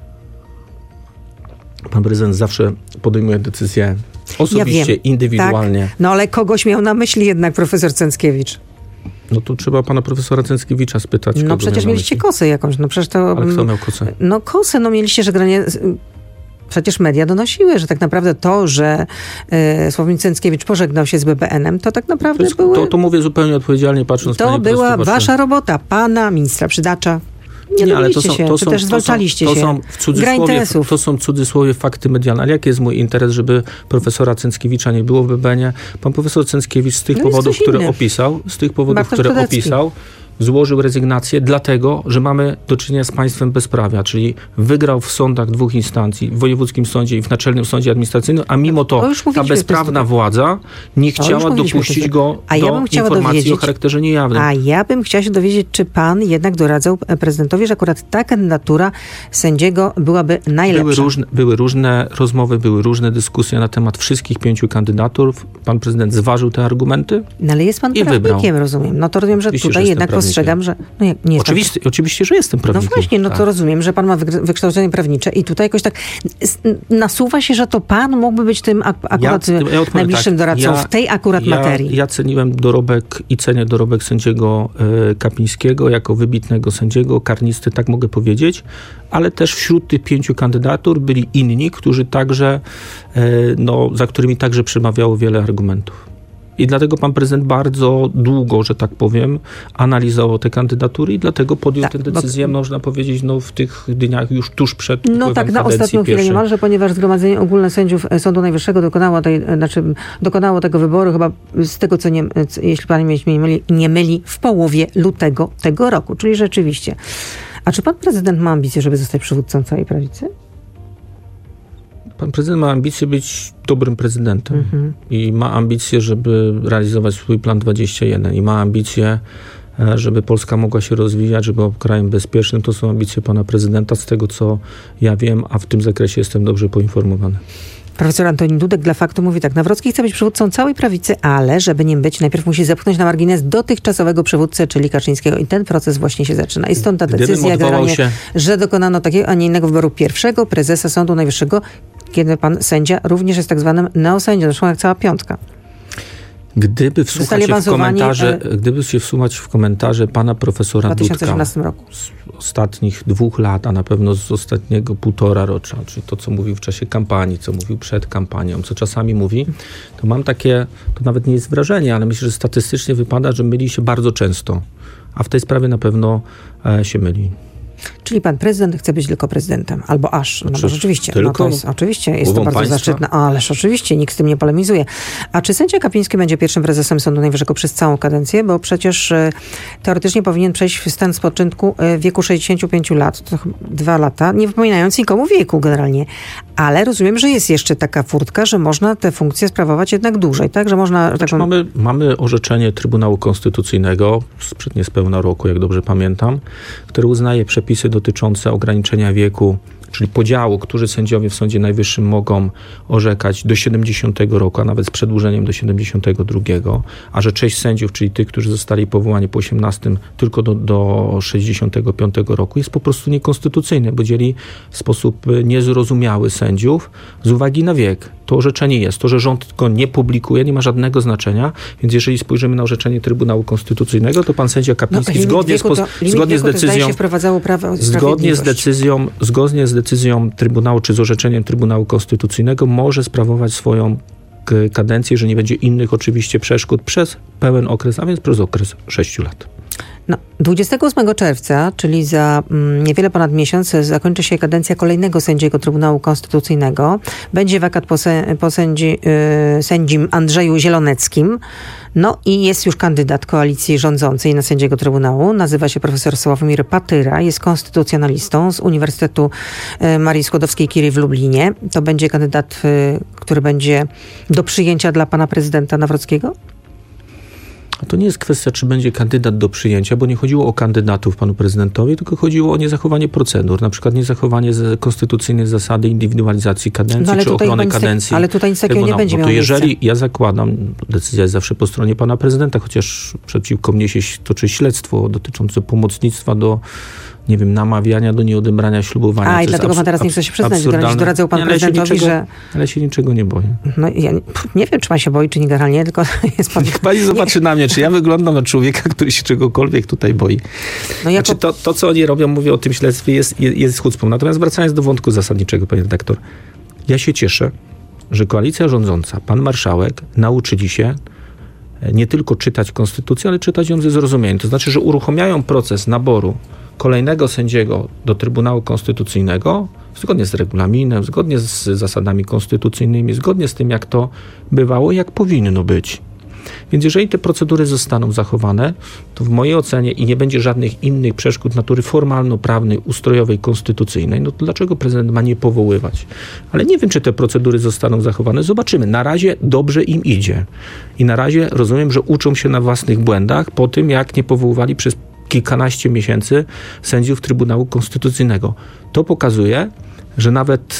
Pan prezydent zawsze podejmuje decyzje osobiście, ja indywidualnie. Tak. No ale kogoś miał na myśli jednak profesor Cęckiewicz. No to trzeba pana profesora Cęckiewicza spytać. No przecież mieliście kosę jakąś. No przecież to... Ale kto miał kosę? No kosę, no mieliście, że granie... Przecież media donosiły, że tak naprawdę to, że y, Sławomir Cęckiewicz pożegnał się z B B N-em, to tak naprawdę to jest, były... To, to mówię zupełnie odpowiedzialnie, patrząc to na To była wasza robota, pana ministra Przydacza. Nie, nie ale to są, się, to są, też zwalczaliście to są, to się. są w cudzysłowie, to są w cudzysłowie fakty medialne. Ale jaki jest mój interes, żeby profesora Cęckiewicza nie było w B B N-ie? Pan profesor Cęckiewicz z tych no powodów, które inny. opisał, z tych powodów, Bartosz które Kodecki. opisał, złożył rezygnację, dlatego, że mamy do czynienia z państwem bezprawia, czyli wygrał w sądach dwóch instancji, w wojewódzkim sądzie i w naczelnym sądzie administracyjnym, a mimo to, to ta bezprawna władza nie chciała dopuścić go a do ja bym chciała informacji dowiedzieć, o charakterze niejawnym. A ja bym chciała się dowiedzieć, czy pan jednak doradzał prezydentowi, że akurat ta kandydatura sędziego byłaby najlepsza. Były różne, były różne rozmowy, były różne dyskusje na temat wszystkich pięciu kandydatur. Pan prezydent zważył te argumenty. No ale jest pan prawnikiem, rozumiem. No to rozumiem, że Oczywiście, tutaj że jednak postrzegam, że... No nie, nie oczywiście, pan... oczywiście, że jestem prawnikiem. No właśnie, no tak. to rozumiem, że pan ma wykształcenie prawnicze i tutaj jakoś tak nasuwa się, że to pan mógłby być tym ak- akurat ja, ja najbliższym tak, doradcą ja, w tej akurat ja, materii. Ja ceniłem dorobek i cenię dorobek sędziego y, Kapińskiego jako wybitnego sędziego, karnisty, tak mogę powiedzieć, ale też wśród tych pięciu kandydatur byli inni, którzy także, y, no, za którymi także przemawiało wiele argumentów. I dlatego pan prezydent bardzo długo, że tak powiem, analizował te kandydatury i dlatego podjął tak, tę decyzję, bo... można powiedzieć, no w tych dniach już tuż przed No tak, na ostatnią chwilę niemalże, ponieważ Zgromadzenie Ogólne Sędziów Sądu Najwyższego dokonało, tej, znaczy, dokonało tego wyboru chyba z tego, co nie, jeśli pan mnie nie myli, nie myli, w połowie lutego tego roku, czyli rzeczywiście. A czy pan prezydent ma ambicje, żeby zostać przywódcą całej prawicy? Pan prezydent ma ambicje być dobrym prezydentem mhm. i ma ambicje, żeby realizować swój plan dwadzieścia jeden i ma ambicje, żeby Polska mogła się rozwijać, żeby był krajem bezpiecznym. To są ambicje pana prezydenta, z tego co ja wiem, a w tym zakresie jestem dobrze poinformowany. Profesor Antoni Dudek dla Faktu mówi tak: Nawrocki chce być przywódcą całej prawicy, ale żeby nim być, najpierw musi zepchnąć na margines dotychczasowego przywódcę, czyli Kaczyńskiego. I ten proces właśnie się zaczyna. I stąd ta decyzja, generalnie, się... że dokonano takiego, a nie innego wyboru pierwszego prezesa Sądu Najwyższego, kiedy pan sędzia również jest tak zwanym neosędzią, zresztą jak cała piątka. Gdyby wsłuchać się w komentarze, e... gdyby się wsłuchać w komentarze pana profesora Dudka w dwa tysiące osiemnastym roku. Z ostatnich dwóch lat, a na pewno z ostatniego półtora rocza, czyli to, co mówił w czasie kampanii, co mówił przed kampanią, co czasami mówi, to mam takie, to nawet nie jest wrażenie, ale myślę, że statystycznie wypada, że myli się bardzo często, a w tej sprawie na pewno e, się myli. Czyli pan prezydent chce być tylko prezydentem, albo aż. No bo rzeczywiście, no to jest, oczywiście jest to bardzo państwa? zaszczytne, ależ oczywiście nikt z tym nie polemizuje. A czy sędzia Kapiński będzie pierwszym prezesem Sądu Najwyższego przez całą kadencję? Bo przecież e, teoretycznie powinien przejść w stan spoczynku w wieku sześćdziesięciu pięciu lat, to dwa lata, nie wypominając nikomu wieku generalnie. Ale rozumiem, że jest jeszcze taka furtka, że można tę funkcję sprawować jednak dłużej, tak? Że można... Znaczy, taką... mamy, mamy orzeczenie Trybunału Konstytucyjnego sprzed niespełna roku, jak dobrze pamiętam, które uznaje przepisy dotyczące ograniczenia wieku, czyli podziału, którzy sędziowie w Sądzie Najwyższym mogą orzekać do siedemdziesiątego roku, a nawet z przedłużeniem do siedemdziesiątego drugiego, a że część sędziów, czyli tych, którzy zostali powołani po osiemnastym tylko do, do sześćdziesiątego piątego roku, jest po prostu niekonstytucyjny, bo dzieli w sposób niezrozumiały sędziów z uwagi na wiek. To orzeczenie jest. To, że rząd go nie publikuje, nie ma żadnego znaczenia, więc jeżeli spojrzymy na orzeczenie Trybunału Konstytucyjnego, to pan sędzia Kapiński no, zgodnie, z, to, zgodnie z decyzją... Zgodnie z decyzją, zgodnie z decyzją Trybunału, czy z orzeczeniem Trybunału Konstytucyjnego może sprawować swoją kadencję, że nie będzie innych oczywiście przeszkód przez pełen okres, a więc przez okres sześciu lat. No, dwudziestego ósmego czerwca, czyli za mm, niewiele ponad miesiąc, zakończy się kadencja kolejnego sędziego Trybunału Konstytucyjnego. Będzie wakat po, se, po sędzi, yy, sędzim Andrzeju Zieloneckim. No i jest już kandydat koalicji rządzącej na sędziego Trybunału. Nazywa się profesor Sławomir Patyra. Jest konstytucjonalistą z Uniwersytetu yy, Marii Skłodowskiej-Curie w Lublinie. To będzie kandydat, yy, który będzie do przyjęcia dla pana prezydenta Nawrockiego? A to nie jest kwestia, czy będzie kandydat do przyjęcia, bo nie chodziło o kandydatów panu prezydentowi, tylko chodziło o niezachowanie procedur, na przykład niezachowanie konstytucyjnej zasady indywidualizacji kadencji, no, czy ochrony kadencji. Tak, ale tutaj nic takiego nie będzie no miało to jeżeli, miejsca. ja zakładam, decyzja jest zawsze po stronie pana prezydenta, chociaż przeciwko mnie się toczy śledztwo dotyczące pomocnictwa do, nie wiem, namawiania do nieodebrania ślubowania. A, i dlatego abs- pan teraz nie chce się przyznać, generalnie doradzał pan nie, prezydentowi, niczego, że... Ale się niczego nie boję. No ja nie, nie wiem, czy pan się boi, czy nie generalnie, tylko jest pan... Niech pani zobaczy na mnie, czy ja wyglądam na człowieka, który się czegokolwiek tutaj boi. No jako... Znaczy to, to, co oni robią, mówię o tym śledztwie, jest, jest, jest chucpą. Natomiast wracając do wątku zasadniczego, panie redaktor, ja się cieszę, że koalicja rządząca, pan marszałek, nauczyli się nie tylko czytać konstytucję, ale czytać ją ze zrozumieniem. To znaczy, że uruchamiają proces naboru kolejnego sędziego do Trybunału Konstytucyjnego zgodnie z regulaminem, zgodnie z zasadami konstytucyjnymi, zgodnie z tym, jak to bywało, jak powinno być. Więc jeżeli te procedury zostaną zachowane, to w mojej ocenie i nie będzie żadnych innych przeszkód natury formalno-prawnej, ustrojowej, konstytucyjnej, no to dlaczego prezydent ma nie powoływać? Ale nie wiem, czy te procedury zostaną zachowane. Zobaczymy. Na razie dobrze im idzie. I na razie rozumiem, że uczą się na własnych błędach po tym, jak nie powoływali przez kilkanaście miesięcy sędziów Trybunału Konstytucyjnego. To pokazuje, że nawet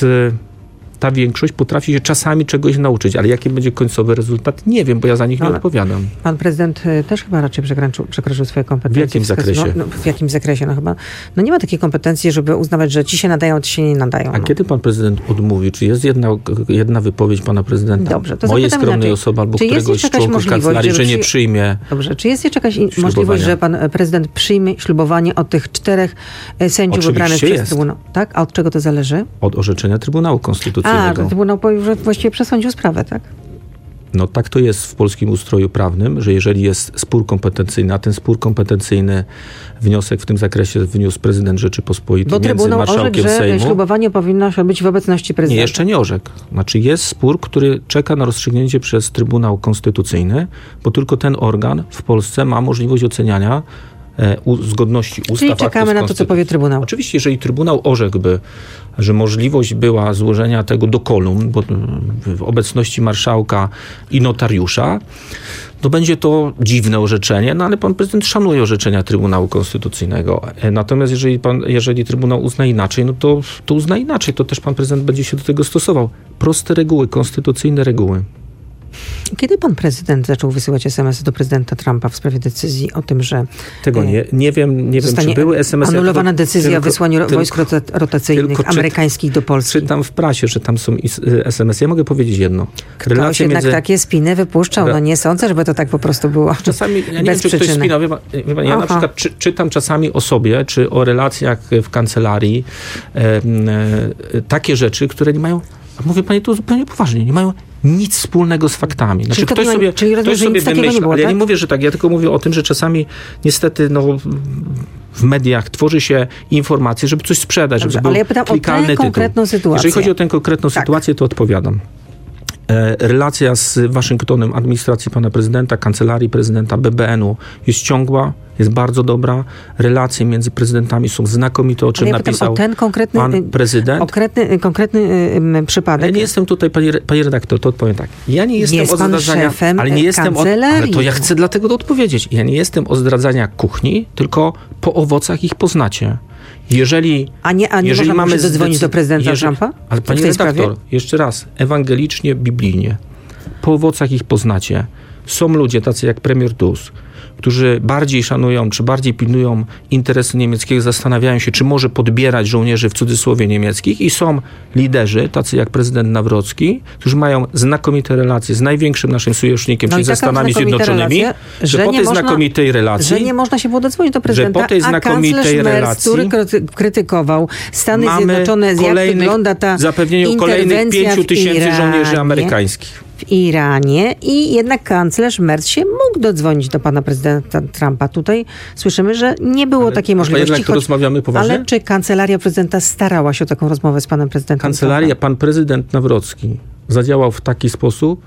ta większość potrafi się czasami czegoś nauczyć, ale jaki będzie końcowy rezultat, nie wiem, bo ja za nich nie ale odpowiadam. Pan prezydent też chyba raczej przekroczył, przekroczył swoje kompetencje. W jakim zakresie? No, no, w jakim zakresie? No chyba, no nie ma takiej kompetencji, żeby uznawać, że ci się nadają, ci się nie nadają. A no. kiedy pan prezydent odmówi? Czy jest jedna, jedna wypowiedź pana prezydenta? Dobrze, to mojej skromnej inaczej. osoby albo czy któregoś członka kancelarii, że nie przyjmie Dobrze, czy jest jeszcze jakaś in- możliwość, że pan prezydent przyjmie ślubowanie od tych czterech sędziów Oczywiście wybranych jest. przez Trybunał? Tak? A od czego to zależy? Od orzeczenia Trybunału Konstytucyjnego. A, Trybunał że właściwie przesądził sprawę, tak? No tak to jest w polskim ustroju prawnym, że jeżeli jest spór kompetencyjny, a ten spór kompetencyjny, wniosek w tym zakresie wniósł prezydent Rzeczypospolitej Bo między Trybunał marszałkiem orzekł, że Sejmu. ślubowanie powinno się być w obecności prezydenta. Nie, jeszcze nie orzekł. Znaczy jest spór, który czeka na rozstrzygnięcie przez Trybunał Konstytucyjny, bo tylko ten organ w Polsce ma możliwość oceniania e, u, zgodności ustaw. Czyli czekamy na to, co powie Trybunał. Oczywiście, jeżeli Trybunał orzekłby, że możliwość była złożenia tego do kolumn, bo w obecności marszałka i notariusza, to będzie to dziwne orzeczenie, no ale pan prezydent szanuje orzeczenia Trybunału Konstytucyjnego. Natomiast jeżeli, pan, jeżeli Trybunał uzna inaczej, no to, to uzna inaczej, to też pan prezydent będzie się do tego stosował. Proste reguły, konstytucyjne reguły. Kiedy pan prezydent zaczął wysyłać es em esy do prezydenta Trumpa w sprawie decyzji o tym, że Tego nie, nie wiem, nie wiem, czy były es em esy. Anulowana ja decyzja tylko, o wysłaniu tylko, wojsk rotacyjnych czyt, amerykańskich do Polski. Czytam w prasie, że tam są es em esy. Ja mogę powiedzieć jedno. Ktoś jednak między... takie spiny wypuszczał. No nie sądzę, żeby to tak po prostu było. Czasami, ja nie wiem, czy ktoś spinał. Wie pan, wie pan, ja Aha. na przykład czy, czytam czasami o sobie, czy o relacjach w kancelarii e, e, takie rzeczy, które nie mają, mówię pani to zupełnie poważnie, nie mają nic wspólnego z faktami. Znaczy, czyli ktoś nie, sobie, czyli ktoś sobie wymyśla, nie było, ale tak? ja nie mówię, że tak, ja tylko mówię o tym, że czasami niestety no, w mediach tworzy się informacje, żeby coś sprzedać, Dobrze, żeby ale ja pytam o tę konkretną sytuację. Jeżeli chodzi o tę konkretną tak. sytuację, to odpowiadam. Relacja z Waszyngtonem, administracji pana prezydenta, kancelarii prezydenta, B B N-u jest ciągła, jest bardzo dobra. Relacje między prezydentami są znakomite, o czym ja napisał o ten konkretny, pan prezydent. Konkretny, konkretny y, przypadek. Ja nie jestem tutaj, pani, pani redaktor, to odpowiem tak. Ja nie jestem jest od zdradzania, szefem ale nie jestem od, ale to ja chcę dlatego to odpowiedzieć. Ja nie jestem od zdradzania kuchni, tylko po owocach ich poznacie. Jeżeli, a nie, a nie jeżeli można mamy zadzwonić do prezydenta jeżeli, Trumpa? Ale pani redaktor, sprawie? Jeszcze raz, ewangelicznie, biblijnie, po owocach ich poznacie. Są ludzie tacy jak premier Tusk, którzy bardziej szanują, czy bardziej pilnują interesu niemieckiego, zastanawiają się, czy może podbierać żołnierzy w cudzysłowie niemieckich, i są liderzy, tacy jak prezydent Nawrocki, którzy mają znakomite relacje z największym naszym sojusznikiem, no czyli ze Stanami Zjednoczonymi, relacje, że, że po tej można, znakomitej relacji, że nie można się było dodzwonić do prezydenta, że po tej znakomitej relacji, Merz, który krytykował Stany Zjednoczone, jak wygląda ta zapewnienie o kolejnych pięciu tysięcy żołnierzy amerykańskich w Iranie, i jednak kanclerz Merz się mógł dodzwonić do pana prezydenta Trumpa. Tutaj słyszymy, że nie było ale, takiej możliwości. Jednak, choć, rozmawiamy poważnie? Ale czy kancelaria prezydenta starała się o taką rozmowę z panem prezydentem Kancelaria, Trumpa? Pan prezydent Nawrocki zadziałał w taki sposób,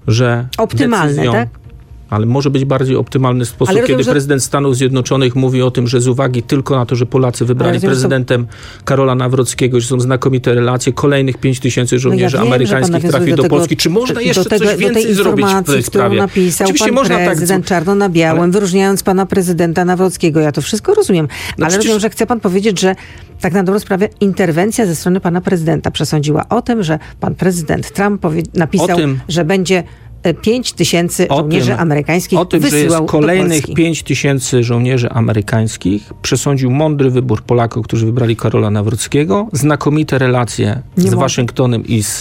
że optymalny, decyzją, tak? Ale może być bardziej optymalny sposób, rozumiem, kiedy że... prezydent Stanów Zjednoczonych mówi o tym, że z uwagi tylko na to, że Polacy wybrali rozumiem, prezydentem to... Karola Nawrockiego, że są znakomite relacje, kolejnych pięć tysięcy żołnierzy no ja wiem, amerykańskich trafi do, do tego, Polski. Czy można jeszcze do tego, coś więcej do tej zrobić w tej sprawie? Napisał Oczywiście pan można prezydent tak... czarno na białym, ale... wyróżniając pana prezydenta Nawrockiego. Ja to wszystko rozumiem. No ale przecież... rozumiem, że chce pan powiedzieć, że tak na dobrą sprawę interwencja ze strony pana prezydenta przesądziła o tym, że pan prezydent Trump powie... napisał, tym... że będzie pięć tysięcy żołnierzy tym, amerykańskich o tym, wysyłał że jest kolejnych pięć tysięcy żołnierzy amerykańskich, przesądził mądry wybór Polaków, którzy wybrali Karola Nawrockiego, znakomite relacje Nie z może. Waszyngtonem i z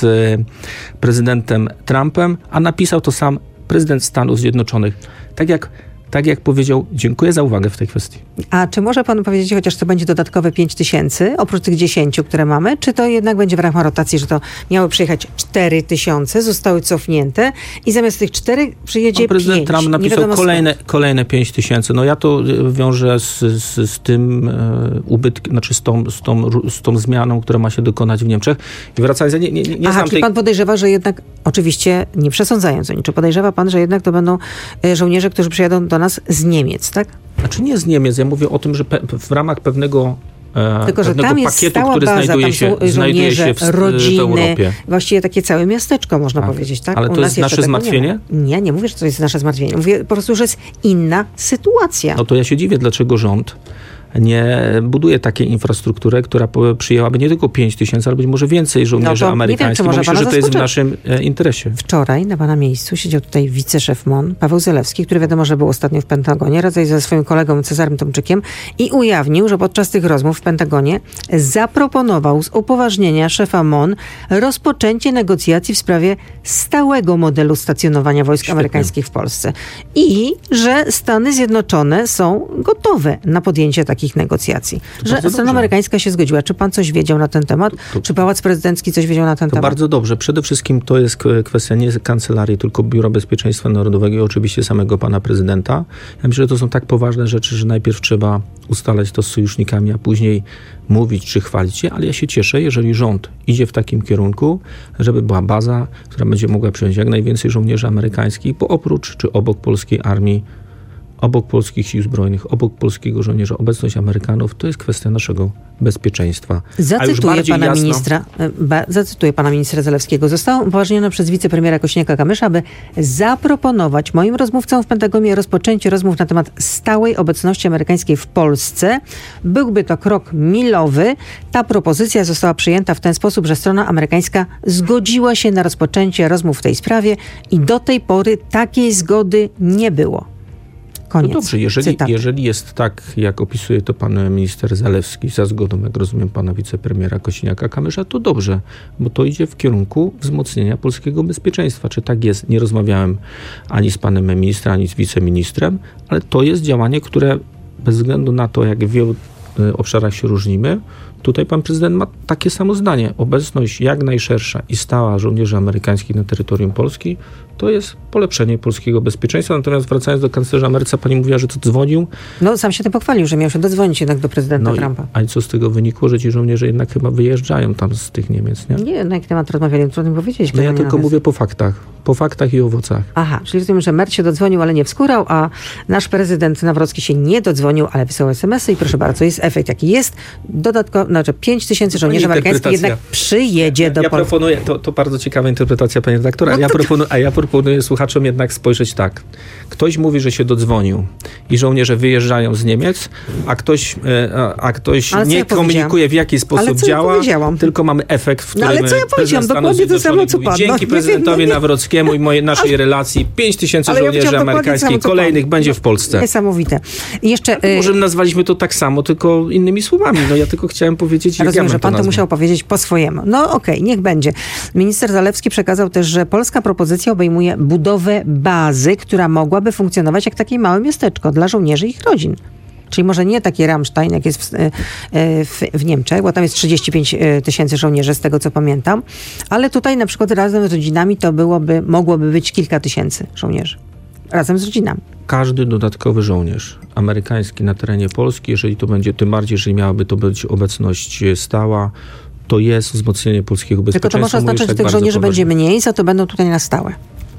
prezydentem Trumpem, a napisał to sam prezydent Stanów Zjednoczonych. Tak jak Tak jak powiedział, dziękuję za uwagę w tej kwestii. A czy może pan powiedzieć, chociaż to będzie dodatkowe pięć tysięcy, oprócz tych dziesięciu, które mamy, czy to jednak będzie w ramach rotacji, że to miało przyjechać cztery tysiące, zostały cofnięte i zamiast tych czterech przyjedzie pięć? Prezydent Trump napisał kolejne, kolejne pięć tysięcy. No ja to wiążę z, z, z tym e, ubytkiem, znaczy z tą, z, tą, z tą zmianą, która ma się dokonać w Niemczech. I wracając, nie, nie, nie Aha, znam czyli tej... pan podejrzewa, że jednak, oczywiście nie przesądzając o niczym, podejrzewa pan, że jednak to będą żołnierze, którzy przyjadą do nas z Niemiec, tak? Znaczy nie z Niemiec, ja mówię o tym, że pe- w ramach pewnego e, Tylko, że pewnego tam jest pakietu, stała który baza, znajduje tam się, są znajduje się w, rodziny, w Europie. Właściwie takie całe miasteczko, można tak. powiedzieć, tak? Ale U to nas jest nasze zmartwienie? Nie, nie, nie mówię, że to jest nasze zmartwienie. Mówię po prostu, że jest inna sytuacja. No to ja się dziwię, dlaczego rząd nie buduje takiej infrastruktury, która przyjęłaby nie tylko pięć tysięcy, ale być może więcej żołnierzy no amerykańskich, wiem, bo myślę, że to jest w naszym e, interesie. Wczoraj na pana miejscu siedział tutaj wiceszef M O N, Paweł Zalewski, który wiadomo, że był ostatnio w Pentagonie, razem ze swoim kolegą Cezarym Tomczykiem, i ujawnił, że podczas tych rozmów w Pentagonie zaproponował z upoważnienia szefa M O N rozpoczęcie negocjacji w sprawie stałego modelu stacjonowania wojsk Świetnie. amerykańskich w Polsce. I że Stany Zjednoczone są gotowe na podjęcie takich negocjacji. To że strona amerykańska się zgodziła. Czy pan coś wiedział na ten temat? To, to, Czy Pałac Prezydencki coś wiedział na ten to temat? Bardzo dobrze. Przede wszystkim to jest kwestia nie kancelarii, tylko Biura Bezpieczeństwa Narodowego i oczywiście samego pana prezydenta. Ja myślę, że to są tak poważne rzeczy, że najpierw trzeba ustalać to z sojusznikami, a później mówić czy chwalić się, ale ja się cieszę, jeżeli rząd idzie w takim kierunku, żeby była baza, która będzie mogła przyjąć jak najwięcej żołnierzy amerykańskich, bo oprócz czy obok polskiej armii, obok polskich sił zbrojnych, obok polskiego żołnierza, obecność Amerykanów, to jest kwestia naszego bezpieczeństwa. Zacytuję pana, jasno... ministra, ba, zacytuję pana ministra Zalewskiego. Zostało upoważnione przez wicepremiera Kosiniaka-Kamysza, aby zaproponować moim rozmówcom w Pentagonie rozpoczęcie rozmów na temat stałej obecności amerykańskiej w Polsce. Byłby to krok milowy. Ta propozycja została przyjęta w ten sposób, że strona amerykańska zgodziła się na rozpoczęcie rozmów w tej sprawie i do tej pory takiej zgody nie było. Koniec. No dobrze, jeżeli, jeżeli jest tak, jak opisuje to pan minister Zalewski, za zgodą, jak rozumiem, pana wicepremiera Kosiniaka-Kamysza, to dobrze, bo to idzie w kierunku wzmocnienia polskiego bezpieczeństwa. Czy tak jest? Nie rozmawiałem ani z panem ministrem, ani z wiceministrem, ale to jest działanie, które bez względu na to, jak w wielu obszarach się różnimy, Tutaj pan prezydent ma takie samo zdanie. Obecność jak najszersza i stała żołnierzy amerykańskich na terytorium Polski to jest polepszenie polskiego bezpieczeństwa. Natomiast wracając do kanclerza Merca, pani mówiła, że to dzwonił. No sam się tym pochwalił, że miał się dodzwonić jednak do prezydenta no Trumpa. I, a co z tego wynikło, że ci żołnierze jednak chyba wyjeżdżają tam z tych Niemiec, nie? Nie, na jaki temat rozmawiali, trudno mi powiedzieć. No ja tylko mówię po faktach. Po faktach i owocach. Aha, czyli rozumiem, że Merc się dodzwonił, ale nie wskórał, a nasz prezydent Nawrocki się nie dodzwonił, ale wysłał es em esy i proszę bardzo, jest efekt jaki jest. Dodatkowo, znaczy pięć tysięcy żołnierzy amerykańskich jednak przyjedzie ja, do ja Polski. proponuję, to, to bardzo ciekawa interpretacja, panie redaktor, no ja proponuję, a ja proponuję słuchaczom jednak spojrzeć tak. Ktoś mówi, że się dodzwonił i żołnierze wyjeżdżają z Niemiec, a ktoś, a, a ktoś nie ja komunikuje, w jaki sposób działa, ja tylko mamy efekt, w którym no, ale co ja powiedziałam? Dokładnie to samo, co pan. Dzięki no, prezydentowi nie, nie, Nawrockiemu i mojej, naszej ale, relacji pięć tysięcy żołnierzy ja amerykańskich samo, kolejnych pan. będzie w Polsce. Niesamowite. I jeszcze, no, może nazwaliśmy to tak samo, tylko innymi słowami. No ja tylko chciałem powiedzieć, jak rozumiem, ja że pan to, to musiał powiedzieć po swojemu. No okej, okay, niech będzie. Minister Zalewski przekazał też, że polska propozycja obejmuje budowę bazy, która mogłaby funkcjonować jak takie małe miasteczko dla żołnierzy i ich rodzin. Czyli może nie taki Ramstein, jak jest w, w, w Niemczech, bo tam jest trzydzieści pięć tysięcy żołnierzy, z tego co pamiętam, ale tutaj na przykład razem z rodzinami to byłoby, mogłoby być kilka tysięcy żołnierzy. Razem z rodzinami. Każdy dodatkowy żołnierz amerykański na terenie Polski, jeżeli to będzie, tym bardziej, jeżeli miałaby to być obecność stała, to jest wzmocnienie polskiego bezpieczeństwa. Tylko to może oznaczać, że tak tych żołnierzy będzie mniej, za to będą tutaj na stałe.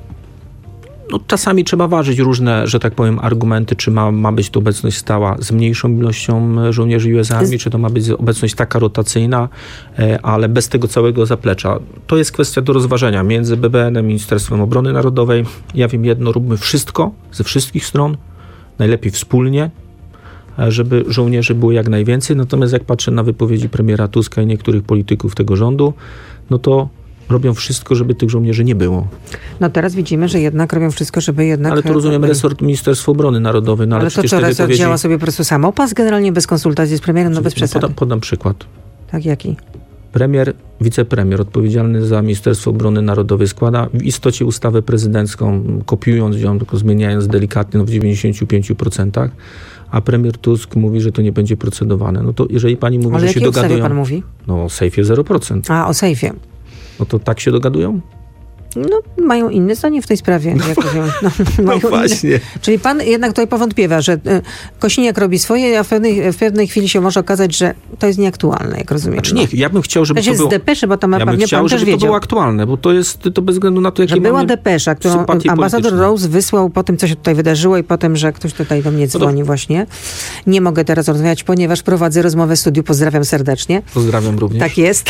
No, czasami trzeba ważyć różne, że tak powiem, argumenty, czy ma, ma być to obecność stała z mniejszą ilością żołnierzy U S Army, czy to ma być obecność taka rotacyjna, ale bez tego całego zaplecza. To jest kwestia do rozważenia między B B N-em, Ministerstwem Obrony Narodowej. Ja wiem jedno, róbmy wszystko ze wszystkich stron, najlepiej wspólnie, żeby żołnierzy było jak najwięcej. Natomiast jak patrzę na wypowiedzi premiera Tuska i niektórych polityków tego rządu, no to robią wszystko, żeby tych żołnierzy nie było. No teraz widzimy, że jednak robią wszystko, żeby jednak... Ale to rozumiem resort Ministerstwa Obrony Narodowej. No, ale ale to co, resort wypowiedzi... działa sobie po prostu samopas generalnie bez konsultacji z premierem, no bez przesady. Podam, podam przykład. Tak, jaki? Premier, wicepremier odpowiedzialny za Ministerstwo Obrony Narodowej składa w istocie ustawę prezydencką, kopiując ją, tylko zmieniając delikatnie no w dziewięćdziesięciu pięciu procentach, a premier Tusk mówi, że to nie będzie procedowane. No to jeżeli pani mówi, ale że się dogadują... Ale jakiej ustawie pan mówi? No o sejfie zero procent. A, o sejfie. No to tak się dogadują? No, mają inne zdanie w tej sprawie. No, jak powiem. No, no właśnie. Inne. Czyli pan jednak tutaj powątpiewa, że y, Kosiniak robi swoje, a w pewnej, w pewnej chwili się może okazać, że to jest nieaktualne, jak rozumiem. Znaczy nie, ja bym chciał, żeby to, to jest było... z depeszy, bo tam ja pewnie chciał, pan żeby też wiedział. to było aktualne, bo to jest to bez względu na to, jakie że była mamy depesza, którą ambasador Rose wysłał po tym, co się tutaj wydarzyło i po tym, że ktoś tutaj do mnie dzwoni no właśnie. Nie mogę teraz rozmawiać, ponieważ prowadzę rozmowę w studiu. Pozdrawiam serdecznie. Pozdrawiam również. Tak jest.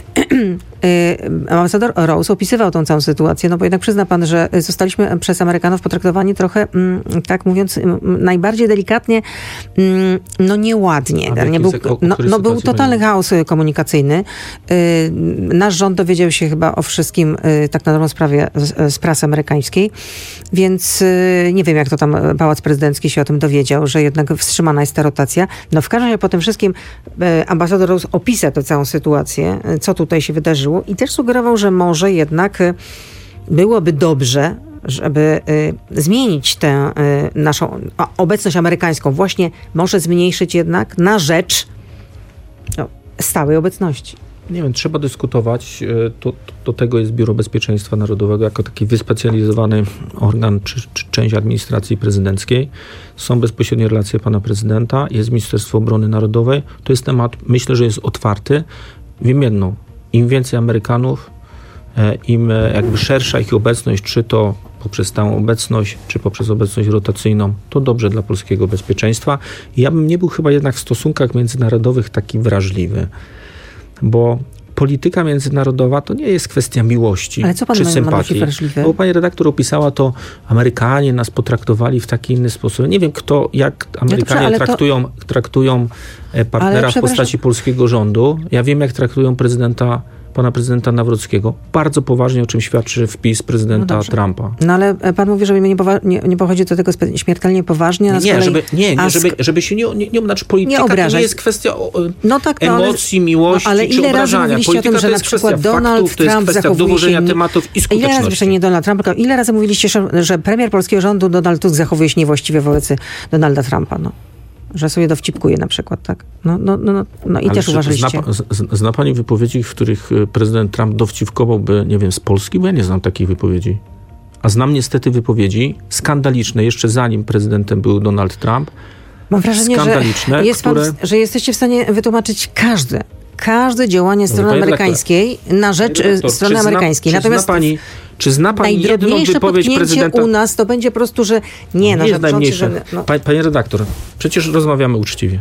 Ambasador Rose opisywał tą całą sytuację, no bo jednak przyzna pan, że zostaliśmy przez Amerykanów potraktowani trochę, tak mówiąc, najbardziej delikatnie, no nieładnie. Nie był, no, no był totalny chaos komunikacyjny. Nasz rząd dowiedział się chyba o wszystkim tak na dobrą sprawę z, z prasy amerykańskiej, więc nie wiem, jak to tam Pałac Prezydencki się o tym dowiedział, że jednak wstrzymana jest ta rotacja. No w każdym razie po tym wszystkim ambasador Rose opisał tę całą sytuację, co tutaj się wydarzyło i też sugerował, że może jednak byłoby dobrze, żeby y, zmienić tę y, naszą a, obecność amerykańską, właśnie może zmniejszyć jednak na rzecz no, stałej obecności. Nie wiem, trzeba dyskutować. To, do tego jest Biuro Bezpieczeństwa Narodowego jako taki wyspecjalizowany organ czy, czy część administracji prezydenckiej. Są bezpośrednie relacje pana prezydenta, jest Ministerstwo Obrony Narodowej. To jest temat, myślę, że jest otwarty. Wiem jedno, im więcej Amerykanów, im jakby szersza ich obecność, czy to poprzez stałą obecność, czy poprzez obecność rotacyjną, to dobrze dla polskiego bezpieczeństwa. I ja bym nie był chyba jednak w stosunkach międzynarodowych taki wrażliwy, bo polityka międzynarodowa to nie jest kwestia miłości Ale co pan czy ma, sympatii. Ma bo pani redaktor opisała to, Amerykanie nas potraktowali w taki inny sposób. Nie wiem, kto, jak Amerykanie ja traktują, to... traktują partnera w postaci polskiego rządu. Ja wiem, jak traktują prezydenta pana prezydenta Nawrockiego. Bardzo poważnie, o czym świadczy wpis prezydenta no Trumpa. No ale pan mówi, żeby nie, powa- nie, nie pochodzi do tego spe- śmiertelnie poważnie. Nie, kolei, żeby, nie, nie sk- żeby, żeby się nie, nie, nie znaczy polityka nie obrażać. To nie jest kwestia o, no tak, no, emocji, miłości no, ale czy ile obrażania. Razy Polityka o tym, że to na jest przykład kwestia Donald faktów, to jest Trump kwestia dowożenia się, tematów i skuteczności. Ile razy, nie Donald Trump, tylko ile razy mówiliście, że, że premier polskiego rządu Donald Tusk zachowuje się niewłaściwie wobec Donalda Trumpa, no. że sobie dowcipkuje na przykład, tak? No, no, no, no, no i Ale też czy uważaliście. Zna, zna pani wypowiedzi, w których prezydent Trump dowcipkowałby, nie wiem, z Polski? Bo ja nie znam takich wypowiedzi. A znam niestety wypowiedzi skandaliczne, jeszcze zanim prezydentem był Donald Trump. Mam wrażenie, że, jest które... pan, że jesteście w stanie wytłumaczyć każde, każde działanie strony Panie amerykańskiej redaktor, na rzecz redaktor, strony czy amerykańskiej. Zna, Natomiast czy zna pani, czy zna pani jedną wypowiedź prezydenta? u nas to będzie po prostu, że nie, na jest najmniejsze. że... No. Panie redaktor, przecież rozmawiamy uczciwie.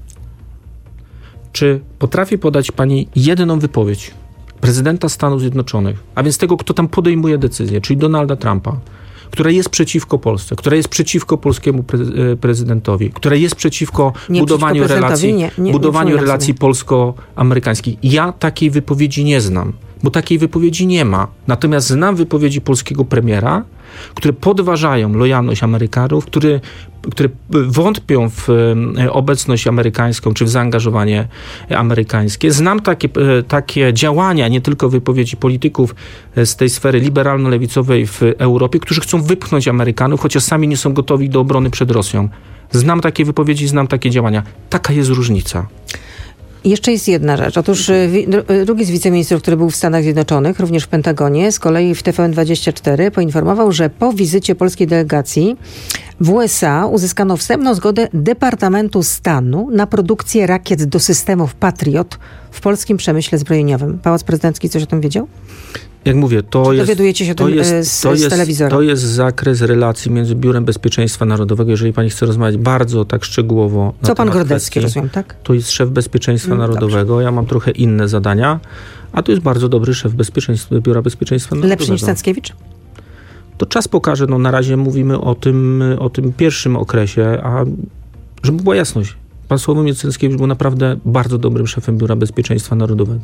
Czy potrafi podać pani jedną wypowiedź prezydenta Stanów Zjednoczonych, a więc tego, kto tam podejmuje decyzję, czyli Donalda Trumpa, która jest przeciwko Polsce, która jest przeciwko polskiemu pre- prezydentowi, która jest przeciwko nie budowaniu przeciwko relacji, nie, nie, budowaniu nie relacji polsko-amerykańskich. Ja takiej wypowiedzi nie znam, bo takiej wypowiedzi nie ma. Natomiast znam wypowiedzi polskiego premiera, które podważają lojalność Amerykanów, które, które wątpią w obecność amerykańską, czy w zaangażowanie amerykańskie. Znam takie, takie działania, nie tylko wypowiedzi polityków z tej sfery liberalno-lewicowej w Europie, którzy chcą wypchnąć Amerykanów, chociaż sami nie są gotowi do obrony przed Rosją. Znam takie wypowiedzi, znam takie działania. Taka jest różnica. I jeszcze jest jedna rzecz. Otóż drugi z wiceministrów, który był w Stanach Zjednoczonych, również w Pentagonie, z kolei w T V N dwadzieścia cztery poinformował, że po wizycie polskiej delegacji w U S A uzyskano wstępną zgodę Departamentu Stanu na produkcję rakiet do systemów Patriot w polskim przemyśle zbrojeniowym. Pałac Prezydencki coś o tym wiedział? Jak mówię, to jest, dowiadujecie się to, tym, jest, z, to, z jest, telewizora. to jest zakres relacji między Biurem Bezpieczeństwa Narodowego. Jeżeli pani chce rozmawiać bardzo tak szczegółowo na Co pan Grodecki, kwestii, rozumiem, tak? To jest szef Bezpieczeństwa Mm, Narodowego. dobrze. Ja mam trochę inne zadania, a to jest bardzo dobry szef bezpieczeństwa, Biura Bezpieczeństwa Narodowego. Lepszy niż Stanckiewicz? To czas pokaże. No, na razie mówimy o tym, o tym pierwszym okresie, a żeby była jasność, pan Sławomir Stanckiewicz był naprawdę bardzo dobrym szefem Biura Bezpieczeństwa Narodowego.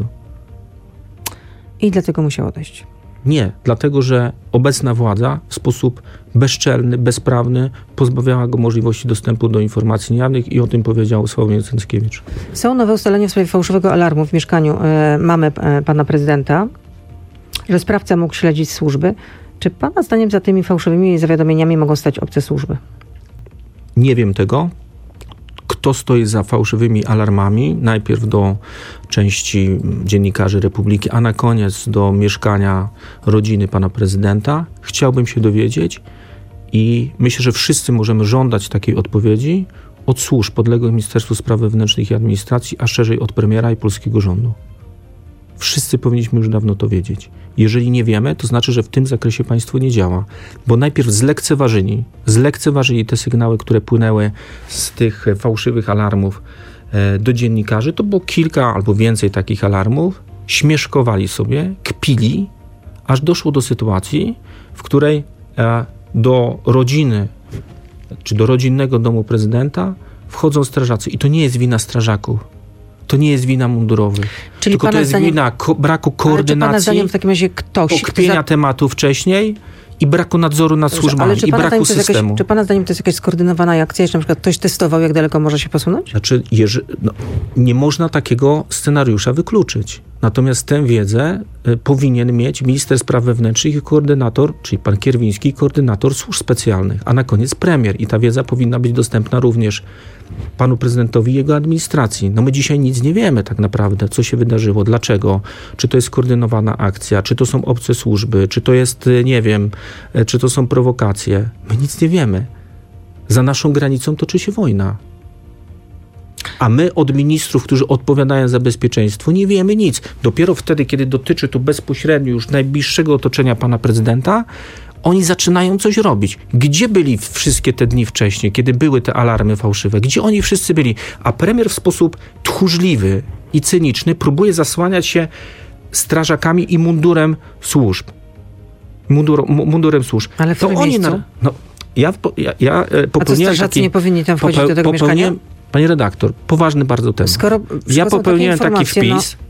I dlatego musiał odejść. Nie, dlatego że obecna władza w sposób bezczelny, bezprawny pozbawiała go możliwości dostępu do informacji niejawnych i o tym powiedział Sławomir Stanckiewicz. Są nowe ustalenia w sprawie fałszywego alarmu w mieszkaniu e, mamy e, pana prezydenta, że sprawca mógł śledzić służby. Czy pana zdaniem za tymi fałszywymi zawiadomieniami mogą stać obce służby? Nie wiem tego. Kto stoi za fałszywymi alarmami? Najpierw do części dziennikarzy Republiki, a na koniec do mieszkania rodziny pana prezydenta. Chciałbym się dowiedzieć i myślę, że wszyscy możemy żądać takiej odpowiedzi od służb podległych Ministerstwu Spraw Wewnętrznych i Administracji, a szerzej od premiera i polskiego rządu. Wszyscy powinniśmy już dawno to wiedzieć. Jeżeli nie wiemy, to znaczy, że w tym zakresie państwo nie działa. Bo najpierw zlekceważyli, zlekceważyli te sygnały, które płynęły z tych fałszywych alarmów e, do dziennikarzy. To było kilka albo więcej takich alarmów. Śmieszkowali sobie, kpili, aż doszło do sytuacji, w której e, do rodziny, czy do rodzinnego domu prezydenta wchodzą strażacy. I to nie jest wina strażaków. To nie jest wina mundurowych. Czyli tylko to jest zdaniem, wina ko- braku koordynacji, ale czy pana zdaniem w takim razie ktoś, okpienia za... tematu wcześniej i braku nadzoru nad służbami, ale czy i braku systemu. Jakaś, czy pana zdaniem to jest jakaś skoordynowana akcja, jeśli na przykład ktoś testował, jak daleko może się posunąć? Znaczy, jeży, no, nie można takiego scenariusza wykluczyć. Natomiast tę wiedzę y, powinien mieć minister spraw wewnętrznych i koordynator, czyli pan Kierwiński, koordynator służb specjalnych, a na koniec premier. I ta wiedza powinna być dostępna również panu prezydentowi i jego administracji. No my dzisiaj nic nie wiemy tak naprawdę, co się wydarzyło, dlaczego, czy to jest skoordynowana akcja, czy to są obce służby, czy to jest, nie wiem, czy to są prowokacje. My nic nie wiemy. Za naszą granicą toczy się wojna. A my od ministrów, którzy odpowiadają za bezpieczeństwo, nie wiemy nic. Dopiero wtedy, kiedy dotyczy to bezpośrednio już najbliższego otoczenia pana prezydenta, oni zaczynają coś robić. Gdzie byli wszystkie te dni wcześniej, kiedy były te alarmy fałszywe? Gdzie oni wszyscy byli? A premier w sposób tchórzliwy i cyniczny próbuje zasłaniać się strażakami i mundurem służb. Mundur, mundurem służb. Ale w to którym oni miejscu? na, no, ja, ja, ja popełniłem A to strażacy taki, nie powinni tam wchodzić do tego mieszkania? Panie redaktor, poważny bardzo temat. Skoro, ja popełniłem taki wpis,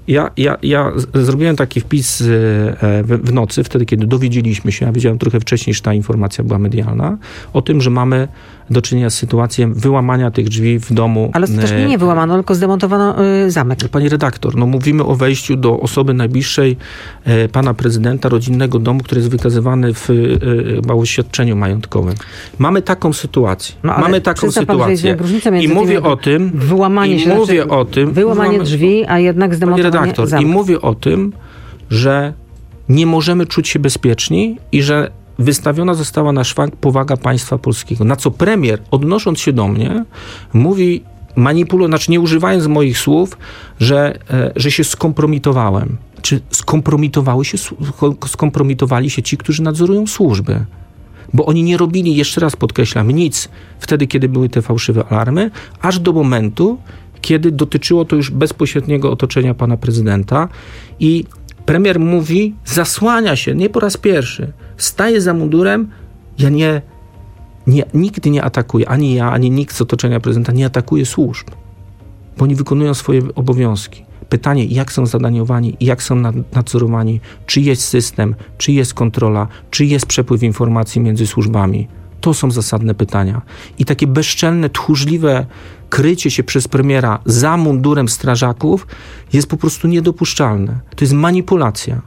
Ja, ja, ja z- zrobiłem taki wpis e, w, w nocy, wtedy kiedy dowiedzieliśmy się, ja wiedziałem trochę wcześniej, że ta informacja była medialna, o tym, że mamy do czynienia z sytuacją wyłamania tych drzwi w domu. Ale ostatecznie nie wyłamano, tylko zdemontowano y, zamek. Pani redaktor, no mówimy o wejściu do osoby najbliższej e, pana prezydenta, rodzinnego domu, który jest wykazywany w e, oświadczeniu majątkowym. Mamy taką sytuację. No, ale mamy taką przyzna pan, że jest sytuację. różnica między I mówię tym, o tym, wyłamanie i się, mówię znaczy, o tym, wyłamanie wyłamamy- drzwi, a jednak Pani zdemontowanie redaktor, zamku. i mówię o tym, że nie możemy czuć się bezpieczni i że wystawiona została na szwank powaga państwa polskiego. Na co premier, odnosząc się do mnie, mówi, manipulując, znaczy nie używając moich słów, że, e, że się skompromitowałem. Czy skompromitowały się, słu- skompromitowali się ci, którzy nadzorują służby? Bo oni nie robili, jeszcze raz podkreślam, nic wtedy, kiedy były te fałszywe alarmy, aż do momentu, kiedy dotyczyło to już bezpośredniego otoczenia pana prezydenta i premier mówi, zasłania się, nie po raz pierwszy, staje za mundurem, ja nie, nie, nigdy nie atakuję, ani ja, ani nikt z otoczenia prezydenta nie atakuje służb, bo oni wykonują swoje obowiązki. Pytanie, jak są zadaniowani, jak są nad- nadzorowani, czy jest system, czy jest kontrola, czy jest przepływ informacji między służbami. To są zasadne pytania. I takie bezczelne, tchórzliwe krycie się przez premiera za mundurem strażaków jest po prostu niedopuszczalne. To jest manipulacja.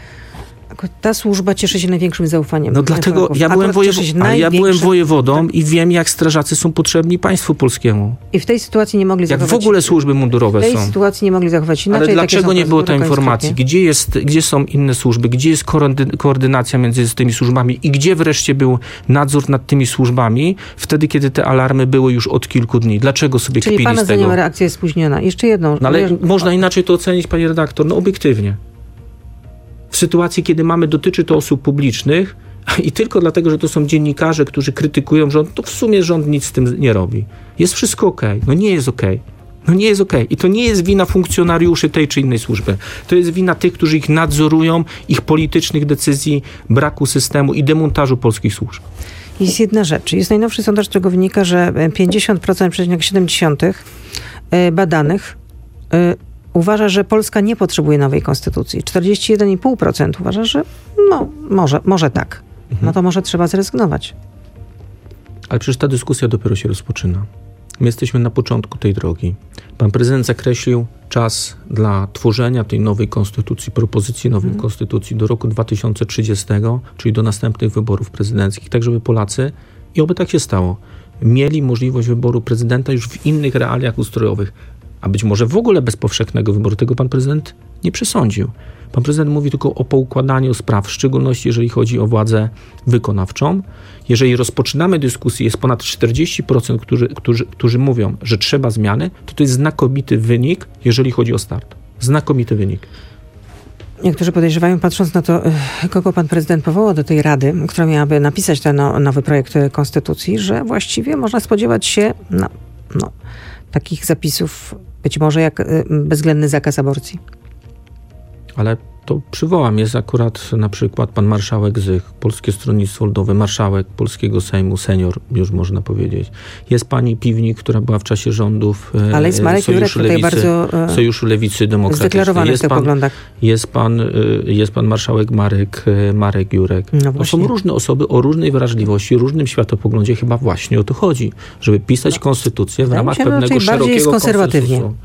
Ta służba cieszy się największym zaufaniem. No dlatego Polaków. ja byłem, Akurat cieszy wojewo- się ale ja byłem największym- wojewodą i wiem, jak strażacy są potrzebni państwu polskiemu. I w tej sytuacji nie mogli Jak zachować... w ogóle służby mundurowe W tej są. sytuacji nie mogli zachować inaczej. Ale takie dlaczego są nie było tej procedury informacji? końskie. Gdzie, jest, gdzie są inne służby? Gdzie jest koordy- koordynacja między tymi służbami? I gdzie wreszcie był nadzór nad tymi służbami wtedy, kiedy te alarmy były już od kilku dni? Dlaczego sobie Czyli kpili pana z tego? zdaniem reakcja jest spóźniona. Jeszcze jedną. No ale Wiesz, można inaczej to ocenić, pani redaktor, no obiektywnie. W sytuacji, kiedy mamy, dotyczy to osób publicznych i tylko dlatego, że to są dziennikarze, którzy krytykują rząd, to w sumie rząd nic z tym nie robi. Jest wszystko okej. No nie jest okej. No nie jest okej. I to nie jest wina funkcjonariuszy tej czy innej służby. To jest wina tych, którzy ich nadzorują, ich politycznych decyzji, braku systemu i demontażu polskich służb. Jest jedna rzecz. Jest najnowszy sondaż, z którego wynika, że pięćdziesiąt przecinek siedem procent badanych y, uważa, że Polska nie potrzebuje nowej konstytucji. czterdzieści jeden i pół procent uważa, że no, może, może tak. No to może trzeba zrezygnować. Ale przecież ta dyskusja dopiero się rozpoczyna. My jesteśmy na początku tej drogi. Pan prezydent zakreślił czas dla tworzenia tej nowej konstytucji, propozycji nowej Mhm. konstytucji do roku dwa tysiące trzydziestego, czyli do następnych wyborów prezydenckich, tak żeby Polacy, i oby tak się stało, mieli możliwość wyboru prezydenta już w innych realiach ustrojowych, a być może w ogóle bez powszechnego wyboru. Tego pan prezydent nie przesądził. Pan prezydent mówi tylko o poukładaniu spraw, w szczególności jeżeli chodzi o władzę wykonawczą. Jeżeli rozpoczynamy dyskusję, jest ponad czterdzieści procent, którzy, którzy, którzy mówią, że trzeba zmiany, to to jest znakomity wynik, jeżeli chodzi o start. Znakomity wynik. Niektórzy podejrzewają, patrząc na to, y, kogo pan prezydent powołał do tej rady, która miałaby napisać ten no, nowy projekt y, konstytucji, że właściwie można spodziewać się no, no, takich zapisów, być może jak y, bezwzględny zakaz aborcji. Ale to przywołam, jest akurat na przykład pan marszałek Zych, Polskie Stronnictwo Ludowe, marszałek Polskiego Sejmu, senior, już można powiedzieć. Jest pani Piwnik, która była w czasie rządów e, Ale jest Marek Jurek Sojuszu tutaj Lewicy, bardzo e, Sojuszu Lewicy Demokratycznej. zdeklarowany w Jest tych pan, poglądach. jest pan, e, jest pan marszałek Marek, e, Marek Jurek. No to właśnie. są różne osoby o różnej wrażliwości, różnym światopoglądzie. Chyba właśnie o to chodzi, żeby pisać konstytucję w Wydaje mi ramach się, że pewnego raczej bardziej jest szerokiego konserwatywnie. konsensusu.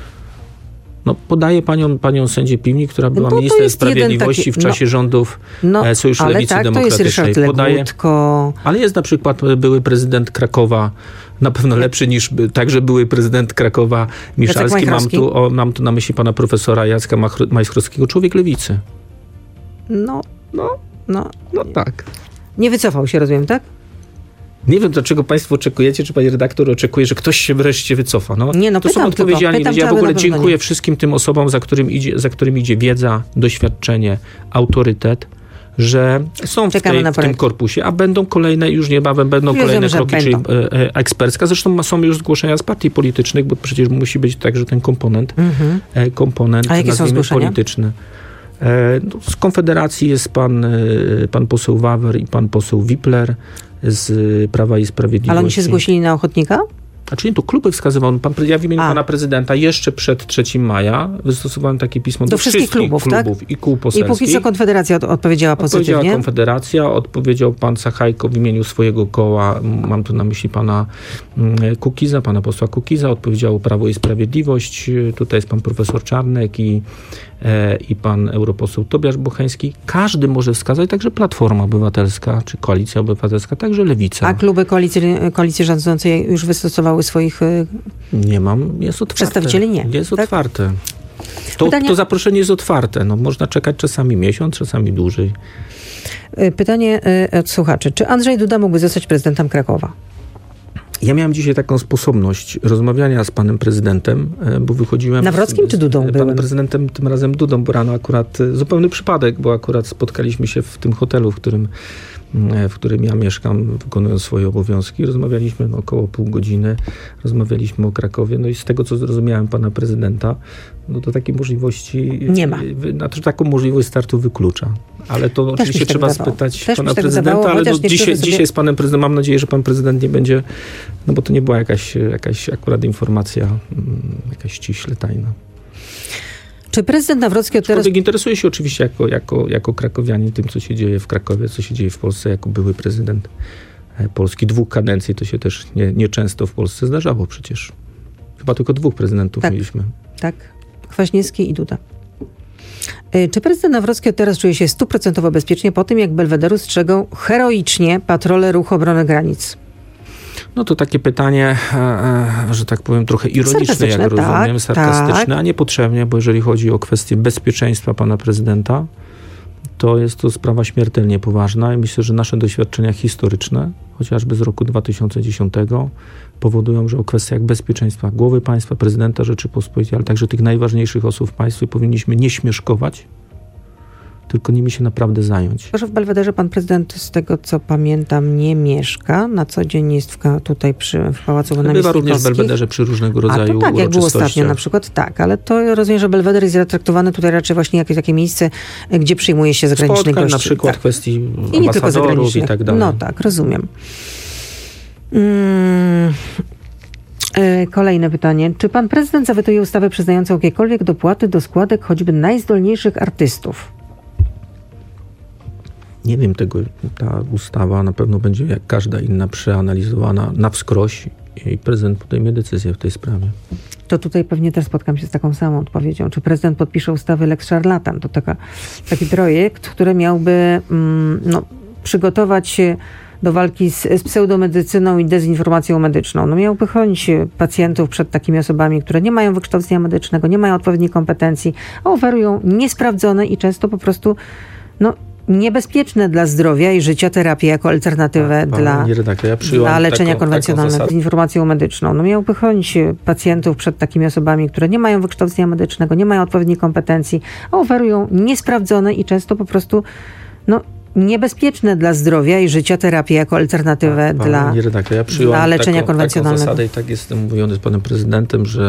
No, podaję panią, panią sędzię Piwnik, która była No to ministrem jest jeden Sprawiedliwości taki- w czasie no, rządów no, e, Sojuszu ale Lewicy tak, to jest Demokratycznej. Ryszard Podaję, Legutko. ale jest na przykład e, były prezydent Krakowa, na pewno lepszy niż by- także były prezydent Krakowa Miszalski. Mam Majchrowski. tu, o, mam tu na myśli pana profesora Jacka Mach- Majchrowskiego, człowiek lewicy. No, no, no, no tak. Nie wycofał się, rozumiem, tak? Nie wiem, dlaczego państwo oczekujecie, czy pani redaktor oczekuje, że ktoś się wreszcie wycofa. No, Nie, no, to są pytam odpowiedzialni tylko. ludzie. Ja w Pytam, czy ogóle na pewno dziękuję nie. wszystkim tym osobom, za którym idzie, za którym idzie wiedza, doświadczenie, autorytet, że są w, Czekamy tej, na w tym projekt. korpusie, a będą kolejne, już niebawem będą Rozumiem, kolejne że kroki, będą. czyli e, e, ekspercka. Zresztą są już zgłoszenia z partii politycznych, bo przecież musi być także ten komponent, Mhm. e, komponent A jakie są nazwijmy, zgłoszenia? polityczny. E, no, z Konfederacji jest pan, e, pan poseł Wawer i pan poseł Wipler z Prawa i Sprawiedliwości. Ale oni się zgłosili na ochotnika? Znaczy nie, to kluby wskazywał. Pan, ja w imieniu A. pana prezydenta jeszcze przed trzeciego maja wystosowałem takie pismo do, do wszystkich, wszystkich klubów, klubów tak? i kół poselskich. I póki co Konfederacja od, odpowiedziała pozytywnie? Odpowiedziała Konfederacja, odpowiedział pan Sachajko w imieniu swojego koła, mam tu na myśli pana Kukiza, pana posła Kukiza, odpowiedziało Prawo i Sprawiedliwość, tutaj jest pan profesor Czarnek i, e, i pan europoseł Tobiasz Bocheński. Każdy może wskazać, także Platforma Obywatelska, czy Koalicja Obywatelska, także Lewica. A kluby koalicji, koalicji rządzącej już wystosowały swoich... Nie mam, jest otwarte. Przedstawicieli nie. Jest tak? otwarte. To, Pytanie... to zaproszenie jest otwarte. No, można czekać czasami miesiąc, czasami dłużej. Pytanie od słuchaczy. Czy Andrzej Duda mógłby zostać prezydentem Krakowa? Ja miałem dzisiaj taką sposobność rozmawiania z panem prezydentem, bo wychodziłem... Nawrockim z, czy Dudą? Z panem byłem? prezydentem, tym razem Dudą, bo rano akurat zupełny przypadek, bo akurat spotkaliśmy się w tym hotelu, w którym, w którym ja mieszkam, wykonując swoje obowiązki. Rozmawialiśmy no, około pół godziny, rozmawialiśmy o Krakowie, no i z tego, co zrozumiałem pana prezydenta, no to takiej możliwości... Nie ma. Znaczy, taką możliwość startu wyklucza. Ale to Też oczywiście trzeba tak spytać Też pana tak prezydenta, wydawało, ale no, dzisiaj, sobie... dzisiaj z panem prezydentem, mam nadzieję, że pan prezydent nie będzie, no bo to nie była jakaś, jakaś akurat informacja jakaś ściśle tajna. Czy prezydent Nawrocki od teraz... interesuje się oczywiście jako, jako, jako krakowianin tym, co się dzieje w Krakowie, co się dzieje w Polsce, jako były prezydent Polski dwóch kadencji, to się też nie, nieczęsto w Polsce zdarzało przecież. Chyba tylko dwóch prezydentów tak, mieliśmy. Tak, Kwaśniewski i Duda. Czy prezydent Nawrocki od teraz czuje się stuprocentowo bezpiecznie po tym, jak Belwederu strzegą heroicznie patrole Ruchu Obrony Granic? No to takie pytanie, e, że tak powiem, trochę ironiczne, jak rozumiem, tak, sarkastyczne, tak. a niepotrzebnie, bo jeżeli chodzi o kwestię bezpieczeństwa pana prezydenta, to jest to sprawa śmiertelnie poważna i myślę, że nasze doświadczenia historyczne, chociażby z roku dwa tysiące dziesiątego, powodują, że o kwestiach bezpieczeństwa głowy państwa, prezydenta Rzeczypospolitej, ale także tych najważniejszych osób w państwie powinniśmy nie śmieszkować, tylko nimi się naprawdę zająć. Proszę, w Belwederze pan prezydent, z tego co pamiętam, nie mieszka. Na co dzień jest w, tutaj przy, w Pałacu Namestnikowskich. Bywa również w Belwederze przy różnego rodzaju A to tak, jak było ostatnio na przykład, tak. Ale to rozumiem, że Belweder jest traktowany tutaj raczej właśnie jako takie miejsce, gdzie przyjmuje się zagranicznych Spotkań, gości. na przykład tak. kwestii I nie tylko ambasadorów i tak dalej. No tak, rozumiem. Hmm. Kolejne pytanie. Czy pan prezydent zawetuje ustawę przyznającą jakiekolwiek dopłaty do składek choćby najzdolniejszych artystów? Nie wiem tego. Ta ustawa na pewno będzie jak każda inna przeanalizowana na wskroś i prezydent podejmie decyzję w tej sprawie. To tutaj pewnie też spotkam się z taką samą odpowiedzią. Czy prezydent podpisze ustawy Lex Szarlatan? To taka, taki projekt, który miałby mm, no, przygotować się do walki z, z pseudomedycyną i dezinformacją medyczną. No miałby chronić pacjentów przed takimi osobami, które nie mają wykształcenia medycznego, nie mają odpowiednich kompetencji, a oferują niesprawdzone i często po prostu no, niebezpieczne dla zdrowia i życia terapię jako alternatywę a, dla, ja dla leczenia konwencjonalnego. Informacją medyczną. No miałby chronić pacjentów przed takimi osobami, które nie mają wykształcenia medycznego, nie mają odpowiednich kompetencji, a oferują niesprawdzone i często po prostu no, niebezpieczne dla zdrowia i życia terapię jako alternatywę a, dla, ja dla leczenia taką, konwencjonalnego. Taką zasadę i tak jestem mówiony z panem prezydentem, że